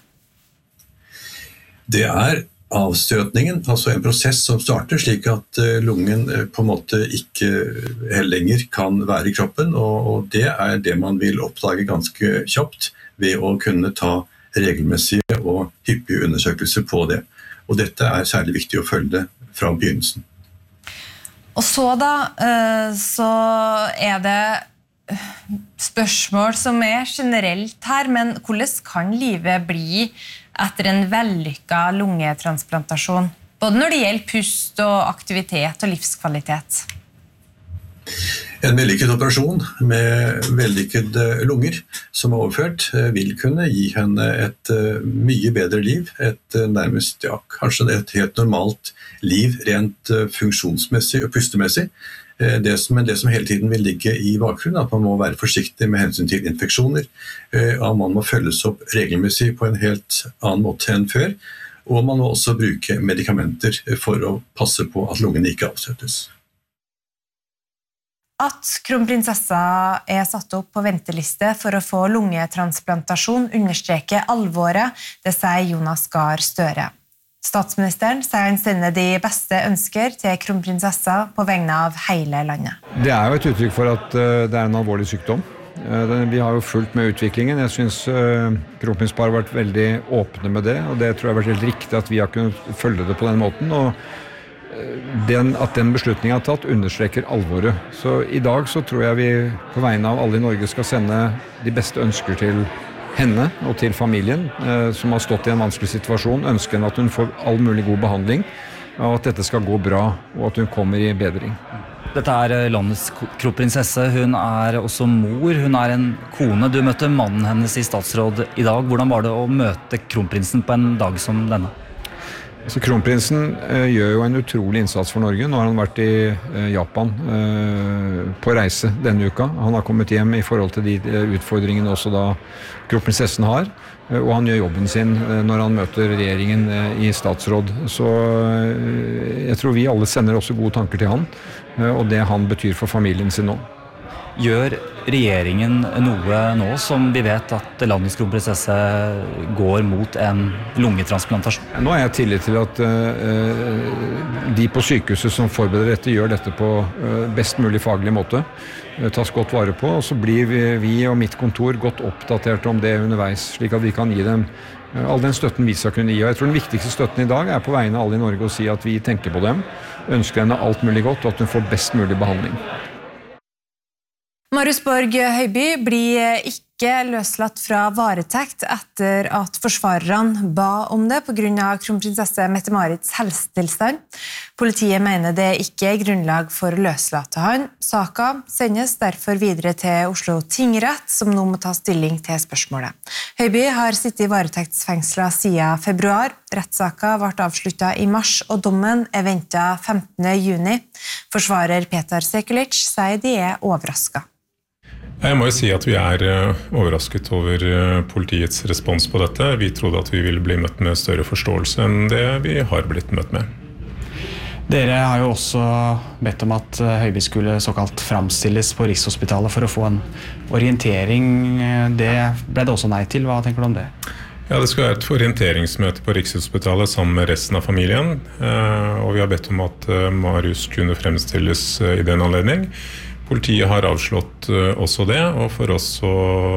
Speaker 5: Det er avstøtningen, altså en prosess som starter slik at lungen på en måte ikke lenger kan være i kroppen, og det er det man vil oppdage ganske kjapt ved å kunne ta regelmessige og hyppige undersøkelser på det. Og dette er særlig viktig å følge fra begynnelsen.
Speaker 3: Og så da, så er det spørsmål som er generelt her, men hvordan kan livet bli etter en vellykket lungetransplantasjon? Både når det gjelder pust og aktivitet og livskvalitet.
Speaker 5: En vellykket operasjon med vellykkede lunger som er overført vil kunne gi henne et mye bedre liv, et nærmest, ja, kanskje et helt normalt liv rent funksjonsmessig og pustemessig. Det som, men det som hele tiden vil ligge i bakgrunnen, at man må være forsiktig med hensyn til infeksjoner, at man må følges opp regelmessig på en helt annen måte enn før, og man må også bruke medikamenter for å passe på at lungene ikke avstøtes.
Speaker 3: At kronprinsessa er satt opp på venteliste for å få lungetransplantasjon understreker alvoret, det sier Jonas Gahr Støre. Statsministeren sier han sender de beste ønsker til kronprinsessa på vegne av hele landet.
Speaker 11: Det er jo et uttrykk for at det er en alvorlig sykdom. Vi har jo fulgt med utviklingen. Jeg synes kronprinsparet har vært veldig åpne med det, og det tror jeg har vært helt riktig at vi har kunnet følge det på den måten, og Den, at den beslutningen er tatt understreker alvoret. Så i dag så tror jeg vi på vegne av alle i Norge skal sende de beste ønsker til henne og til familien eh, som har stått i en vanskelig situasjon, ønsker henne at hun får all mulig god behandling, og at dette skal gå bra, og at hun kommer i bedring.
Speaker 12: Dette er landets kronprinsesse, hun er også mor, hun er en kone. Du møtte mannen hennes i statsråd i dag. Hvordan var det å møte kronprinsen på en dag som denne?
Speaker 11: Så kronprinsen eh, gjør jo en utrolig innsats for Norge. Nå har han vært i eh, Japan eh, på reise denne uka. Han har kommet hjem i forhold til de eh, utfordringene også da kronprinsessen har, eh, og han gjør jobben sin eh, når han møter regjeringen eh, i statsråd. Så eh, jeg tror vi alle sender også gode tanker til han, eh, og det han betyr for familien sin nå.
Speaker 12: Gjør regjeringen noe nå som vi vet at landets kronprinsesse går mot en lungetransplantasjon?
Speaker 11: Nå har jeg tillit til at uh, de på sykehuset som forbereder dette gjør dette på uh, best mulig faglig måte, uh, tas godt vare på, og så blir vi, vi og mitt kontor godt oppdatert om det underveis, slik at vi kan gi dem uh, all den støtten vi skal kunne gi. Og jeg tror den viktigste støtten i dag er på vegne av alle i Norge å si at vi tenker på dem, ønsker henne alt mulig godt, og at hun får best mulig behandling.
Speaker 3: Marius Borg Høiby blir ikke løslatt fra varetekt etter at forsvarerne ba om det på grunn av kronprinsesse Mette-Marits helsetilstand. Politiet mener det ikke er grunnlag for å løslate han. Saka sendes derfor videre til Oslo tingrett, som nå må ta stilling til spørsmålet. Høiby har sittet i varetektsfengslet siden februar. Rettssaka ble avsluttet i mars, og dommen er ventet femtende juni. Forsvarer Petar Sekulic sier de er overrasket.
Speaker 13: Jeg må jo si at vi er overrasket over politiets respons på dette. Vi trodde at vi ville bli møtt med større forståelse enn det vi har blitt møtt med.
Speaker 14: Dere har jo også bedt om at Høiby skulle såkalt framstilles på Rikshospitalet for å få en orientering. Det ble det også nei til. Hva tenker du om det?
Speaker 13: Ja, det skal være et orienteringsmøte på Rikshospitalet sammen med resten av familien. Og vi har bedt om at Marius kunne fremstilles i den anledning. Politiet har avslått også det, og for oss så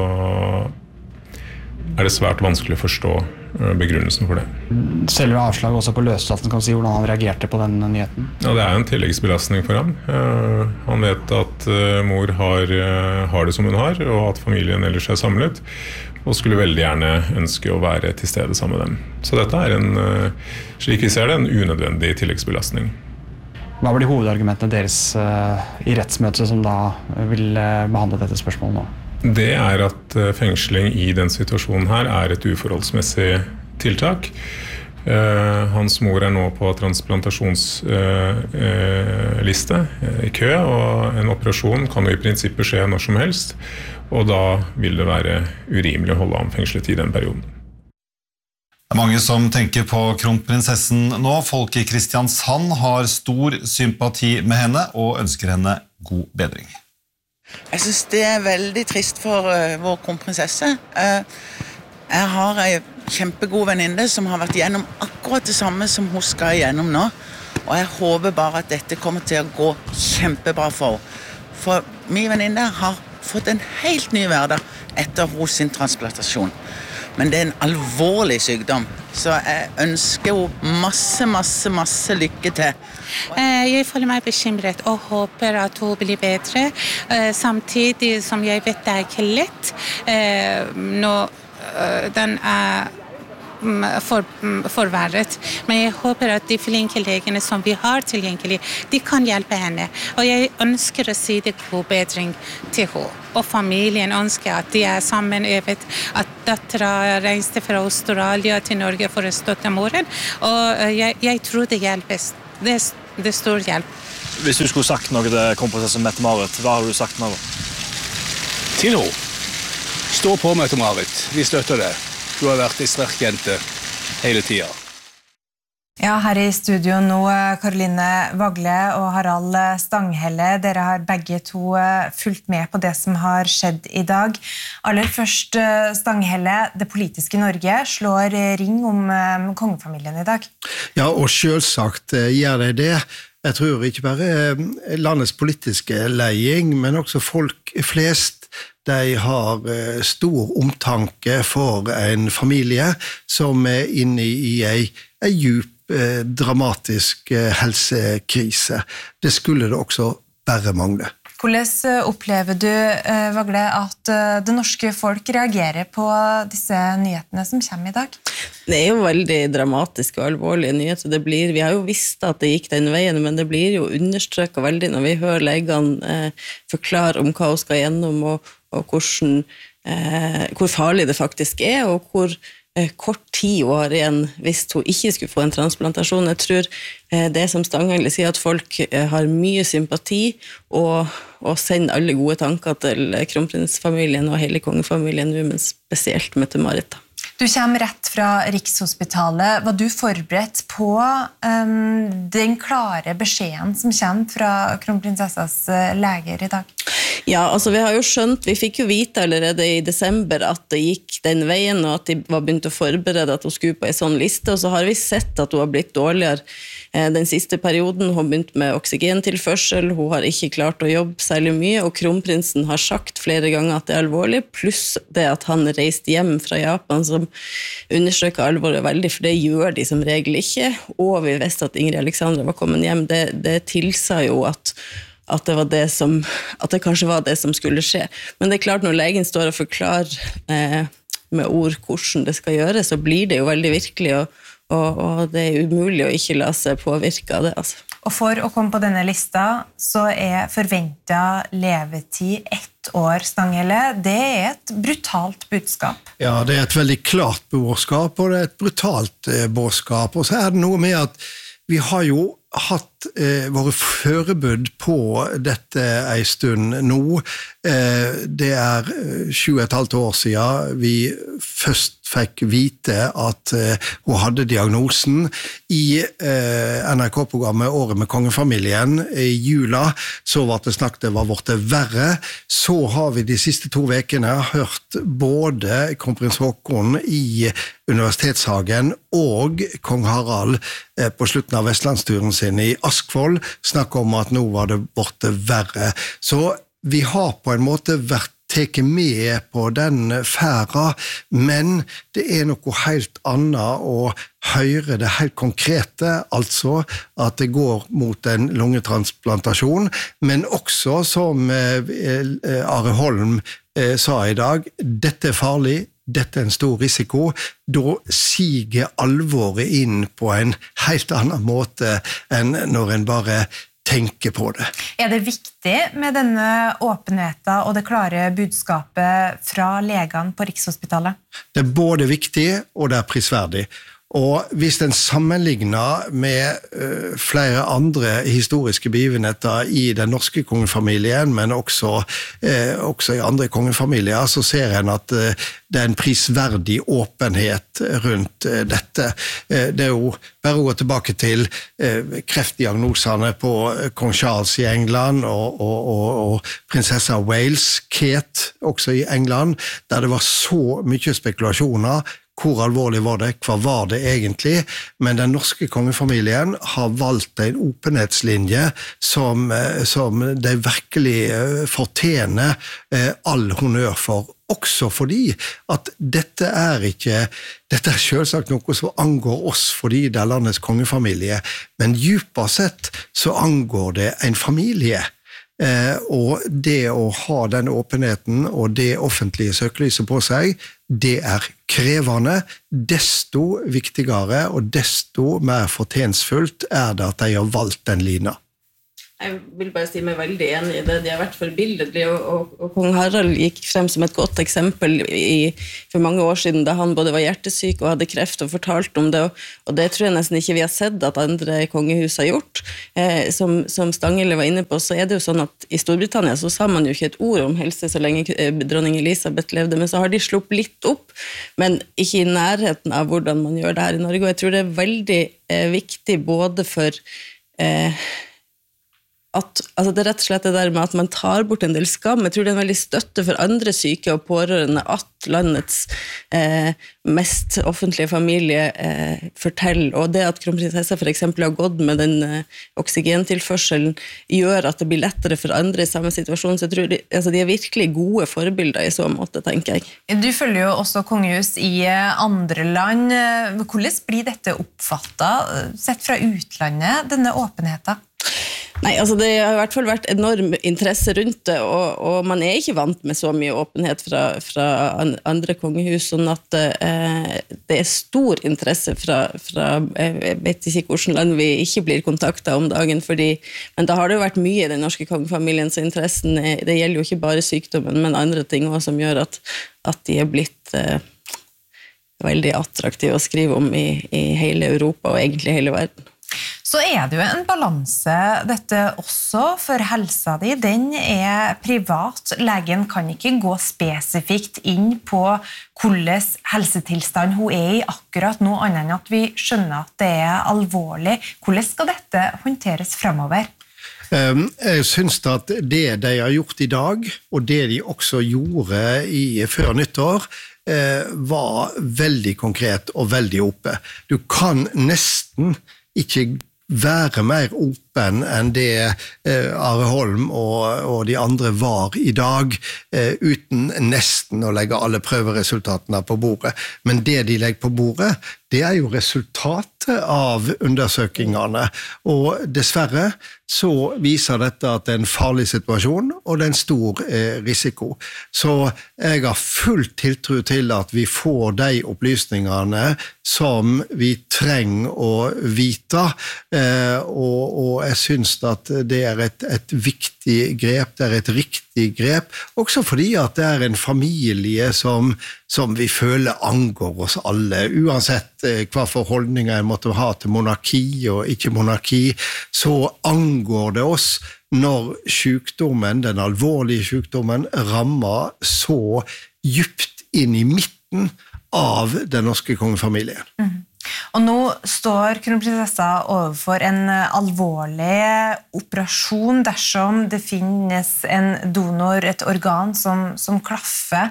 Speaker 13: er det svært vanskelig å forstå begrunnelsen for det.
Speaker 14: Selve avslaget også på løslatelsen, kan du si hvordan han reagerte på den nyheten?
Speaker 13: Ja, det er en tilleggsbelastning for ham. Han vet at mor har, har det som hun har, og at familien ellers er samlet, og skulle veldig gjerne ønske å være til stede sammen med dem. Så dette er en, slik vi ser det, en unødvendig tilleggsbelastning.
Speaker 14: Hva var de hovedargumentene deres uh, i rettsmøtet som da vil uh, behandle dette spørsmålet nå?
Speaker 13: Det er at uh, fengsling i den situasjonen her er et uforholdsmessig tiltak. Uh, hans mor er nå på transplantasjonsliste uh, uh, i kø, og en operasjon kan jo i prinsippet skje når som helst, og da vil det være urimelig å holde ham fengslet i den perioden.
Speaker 2: Det er mange som tenker på kronprinsessen nå. Folk i Kristiansand har stor sympati med henne og ønsker henne god bedring.
Speaker 15: Jeg synes det er veldig trist for uh, vår kronprinsesse. Uh, jeg har en kjempegod venninne som har vært gjennom akkurat det samme som hun skal gjennom nå. Og jeg håper bare at dette kommer til å gå kjempebra for henne. For min venninne har fått en helt ny hverdag etter hos sin transplantasjon. Men det er en alvorlig sykdom, så jeg ønsker henne masse, masse, masse lykke til.
Speaker 16: Jeg føler meg bekymret og håper at hun blir bedre, samtidig som jeg vet det er ikke lett. Når den er for, forverret. Men jeg håper at de flinke legene som vi har tilgjengelig, de kan hjelpe henne. Og jeg ønsker å si det god bedring til henne. Og familien ønsker at de er sammenøvet, at datteren reiste fra Australia til Norge for å støtte moren. Og jeg, jeg tror det hjelpes. Det, det er stor hjelp.
Speaker 17: Hvis du skulle sagt noe til kronprinsesse Mette-Marit, hva har du sagt nå?
Speaker 18: Til henne. Stå på, Mette-Marit. Vi støtter det. Du har vært en sterk jente hele tiden.
Speaker 3: Ja, her i studio nå, Karoline Vagle og Harald Stanghelle. Dere har begge to fulgt med på det som har skjedd i dag. Aller først, Stanghelle, det politiske Norge slår ring om kongefamilien i dag.
Speaker 19: Ja, og selvsagt gjør de det. Jeg tror ikke bare landets politiske leding, men også folk flest, de har stor omtanke for en familie som er inne i en, en djup, dramatisk helsekrise. Det skulle det også bare mangle.
Speaker 3: Hvordan opplever du, Vagle, at det norske folk reagerer på disse nyhetene som kommer i dag?
Speaker 20: Det er jo veldig dramatiske og alvorlige nyheter. Det blir, vi har jo visst at det gikk den veien, men det blir jo understrøket veldig når vi hører legene eh, forklare om hva hun skal gjennom, og, og hvordan, eh, hvor farlig det faktisk er, og hvor eh, kort tid hun har igjen hvis hun ikke skulle få en transplantasjon. Jeg tror eh, det som Stanghelle sier, at folk eh, har mye sympati, og, og sender alle gode tanker til kronprinsfamilien og hele kongefamilien, men spesielt Mette-Marit.
Speaker 3: Du kommer rett fra Rikshospitalet. Var du forberedt på um, den klare beskjeden som kommer fra kronprinsessas leger i dag?
Speaker 20: Ja, altså vi har jo skjønt, vi fikk jo vite allerede i desember at det gikk den veien, og at de var begynt å forberede at hun skulle på en sånn liste, og så har vi sett at hun har blitt dårligere den siste perioden. Hun begynte med oksygentilførsel, hun har ikke klart å jobbe særlig mye, og kronprinsen har sagt flere ganger at det er alvorlig, pluss det at han reiste hjem fra Japan, som understreker alvoret veldig, for det gjør de som regel ikke, og vi visste at Ingrid Alexandra var kommet hjem. Det, det tilsa jo at at det var det som, at det kanskje var det som skulle skje. Men det er klart, når legen står og forklarer eh, med ord hvordan det skal gjøres, så blir det jo veldig virkelig, og, og, og det er umulig å ikke la seg påvirke av det. Altså.
Speaker 3: Og for å komme på denne lista, så er forventet levetid ett år, Stanghelle. Det er et brutalt budskap.
Speaker 19: Ja, det er et veldig klart budskap, og det er et brutalt eh, budskap. Og så er det noe med at vi har jo hatt eh, våre forberedt på dette en stund nå. Eh, det er sju og et halvt år siden vi først fikk vite at eh, hun hadde diagnosen. I eh, N R K-programmet Året med kongefamilien i jula, så var det snakket det var vært verre. Så har vi de siste to vekene hørt både kronprins Haakon i Universitetshagen og kong Harald eh, på slutten av Vestlandsturen sin i Askvoll snakke om at nå var det vært verre. Så vi har på en måte vært teke med på den færa, men det er noe helt annet å høre det helt konkrete, altså at det går mot en lungetransplantasjon, men også som Are Holm sa i dag, dette er farlig, dette er en stor risiko, da siger alvoret inn på en helt annen måte enn når en bare tenker på det.
Speaker 3: Er det viktig med denne åpenheten og det klare budskapet fra legene på Rikshospitalet?
Speaker 19: Det er både viktig og det er prisverdig. Og hvis den sammenligner med uh, flere andre historiske begivenheter i den norske kongefamilien, men også, uh, også i andre kongefamilier, så ser en at uh, det er en prisverdig åpenhet rundt uh, dette. Uh, det er jo bare å gå tilbake til uh, kreftdiagnosene på uh, kong Charles i England og, og, og, og prinsessa Wales, Kate, også i England, der det var så mye spekulasjoner. Hvor alvorlig var det? Hva var det egentlig? Men den norske kongefamilien har valgt en åpenhetslinje som, som de virkelig fortjener all honnør for. Også fordi at dette er ikke, dette er selvsagt noe som angår oss fordi det er landets kongefamilie, men djupere sett så angår det en familie. Eh, og det å ha den åpenheten og det offentlige søkelyset på seg, det er krevende. Desto viktigere og desto mer fortjensfullt er det at de har valgt den lina.
Speaker 20: Jeg vil bare si meg veldig enig i det. De har vært forbilledlige, og, og, og kong Harald gikk frem som et godt eksempel i, for mange år siden, da han både var hjertesyk og hadde kreft og fortalt om det, og, og det tror jeg nesten ikke vi har sett at andre kongehus har gjort. Eh, som, som Stanghelle var inne på, så er det jo sånn at i Storbritannia så sa man jo ikke et ord om helse så lenge eh, dronning Elisabeth levde, men så har de sluppet litt opp, men ikke i nærheten av hvordan man gjør det her i Norge, og jeg tror det er veldig eh, viktig både for eh, at, altså det er rett og slett det der med at man tar bort en del skam. Jeg tror det er en veldig støtte for andre syke og pårørende at landets eh, mest offentlige familie eh, forteller, og det at kronprinsessa for eksempel har gått med den eh, oksygentilførselen gjør at det blir lettere for andre i samme situasjon, så jeg tror de, altså de er virkelig gode forbilder i så måte, tenker jeg.
Speaker 3: Du følger jo også kongehus i andre land. Hvordan blir dette oppfattet, sett fra utlandet, denne åpenheten?
Speaker 20: Nei, altså det har i hvert fall vært enorm interesse rundt det, og, og man er ikke vant med så mye åpenhet fra, fra andre kongehus, sånn at eh, det er stor interesse fra, fra, jeg vet ikke hvordan land vi ikke blir kontaktet om dagen, fordi, men da har det jo vært mye i den norske kongefamilien, så interessen er, det gjelder jo ikke bare sykdommen, men andre ting også, som gjør at, at de er blitt eh, veldig attraktive å skrive om i, i hele Europa, og egentlig hele verden.
Speaker 3: Så er det jo en balanse dette også for helsa di. Den er privat. Legen kan ikke gå spesifikt inn på hvordan helsetilstand hun er i akkurat nå, annet enn at vi skjønner at det er alvorlig. Hvordan skal dette håndteres fremover?
Speaker 19: Jeg synes at det de har gjort i dag, og det de også gjorde i, før nyttår, var veldig konkret og veldig oppe. Du kan nesten ikke være mer åpen enn det eh, Are Holm og, og de andre var i dag, eh, uten nesten å legge alle prøveresultatene på bordet. Men det de legger på bordet, det er jo resultatet av undersøkingene, og dessverre så viser dette at det er en farlig situasjon, og det er en stor eh, risiko. Så jeg har full tiltro til at vi får de opplysningene som vi trenger å vite, eh, og, og jeg synes at det er et, et viktig grep, det er et riktig grep, også fordi at det er en familie som, som vi føler angår oss alle, uansett eh, hva for holdninger jeg måtte ha til monarki og ikke monarki, så angår det oss når sykdommen, den alvorlige sykdommen, rammer så djupt inn i midten av den norske kongefamilien.
Speaker 3: Mm. Og nå står kronprinsessa overfor en alvorlig operasjon dersom det finnes en donor, et organ som, som klaffer.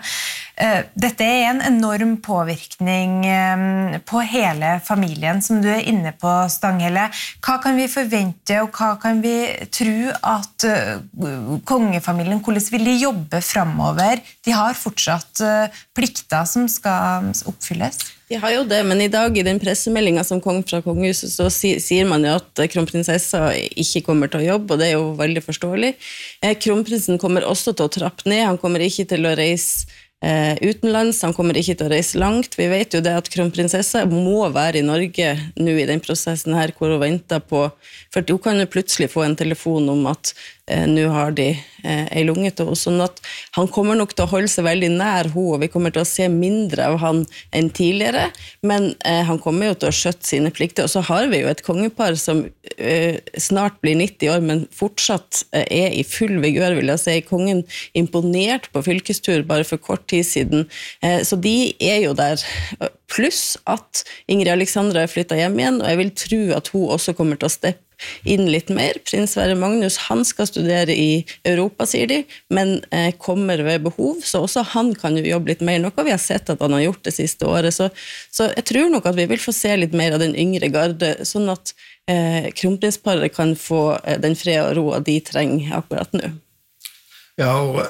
Speaker 3: Dette er en enorm påvirkning på hele familien, som du er inne på, Stanghelle. Hva kan vi forvente, og hva kan vi tro at kongefamilien, hvordan vil de jobbe fremover? De har fortsatt plikter som skal oppfylles.
Speaker 20: De har jo det, men i dag i den pressemeldingen som kom fra kongehuset, så sier man jo at kronprinsessa ikke kommer til å jobbe, og det er jo veldig forståelig. Kronprinsen kommer også til å trappe ned, han kommer ikke til å reise eh, utenlands, han kommer ikke til å reise langt. Vi vet jo det at kronprinsessa må være i Norge nå i den prosessen her, hvor hun venter på, for hun kan jo plutselig få en telefon om at eh, nå har de eh, en lunge til henne, sånn at han kommer nok til å holde seg veldig nær henne, og vi kommer til å se mindre av han enn tidligere, men eh, han kommer jo til å skjøtte sine plikter, og så har vi jo et kongepar som eh, snart blir nitti år, men fortsatt eh, er i full vigør, vil jeg si. Kongen imponert på fylkestur bare for kort tid siden, eh, så de er jo der, pluss at Ingrid Alexandra er flyttet hjem igjen, og jeg vil tro at hun også kommer til å steppe inn litt mer. Prins Sverre Magnus, han skal studere i Europa, sier de, men eh, kommer ved behov, så også han kan jo jobbe litt mer, noe vi har sett at han har gjort det siste året, så, så jeg tror nok at vi vil få se litt mer av den yngre garde, sånn at eh, kronprinsparet kan få eh, den fred og ro de trenger akkurat nå.
Speaker 19: Ja, og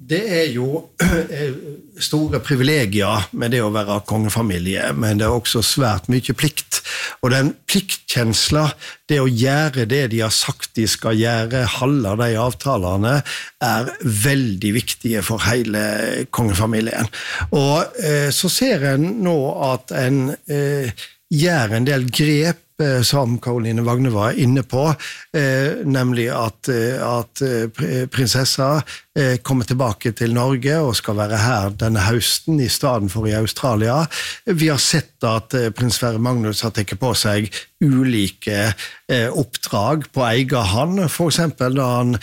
Speaker 19: Det er jo store privilegier med det å være kongefamilie, men det er også svært mye plikt. Og den pliktkjensla, det å gjøre det de har sagt de skal gjøre, halve de avtalene, er veldig viktige for hele kongefamilien. Og eh, så ser en nå at en eh, gjør en del grep som Caroline Wagne var inne på, eh, nemlig at, at prinsessa eh, kommer tilbake til Norge og skal være her denne høsten i stedet for i Australia. Vi har sett at eh, prins Sverre Magnus har tatt på seg ulike eh, oppdrag på egen hand, for eksempel da han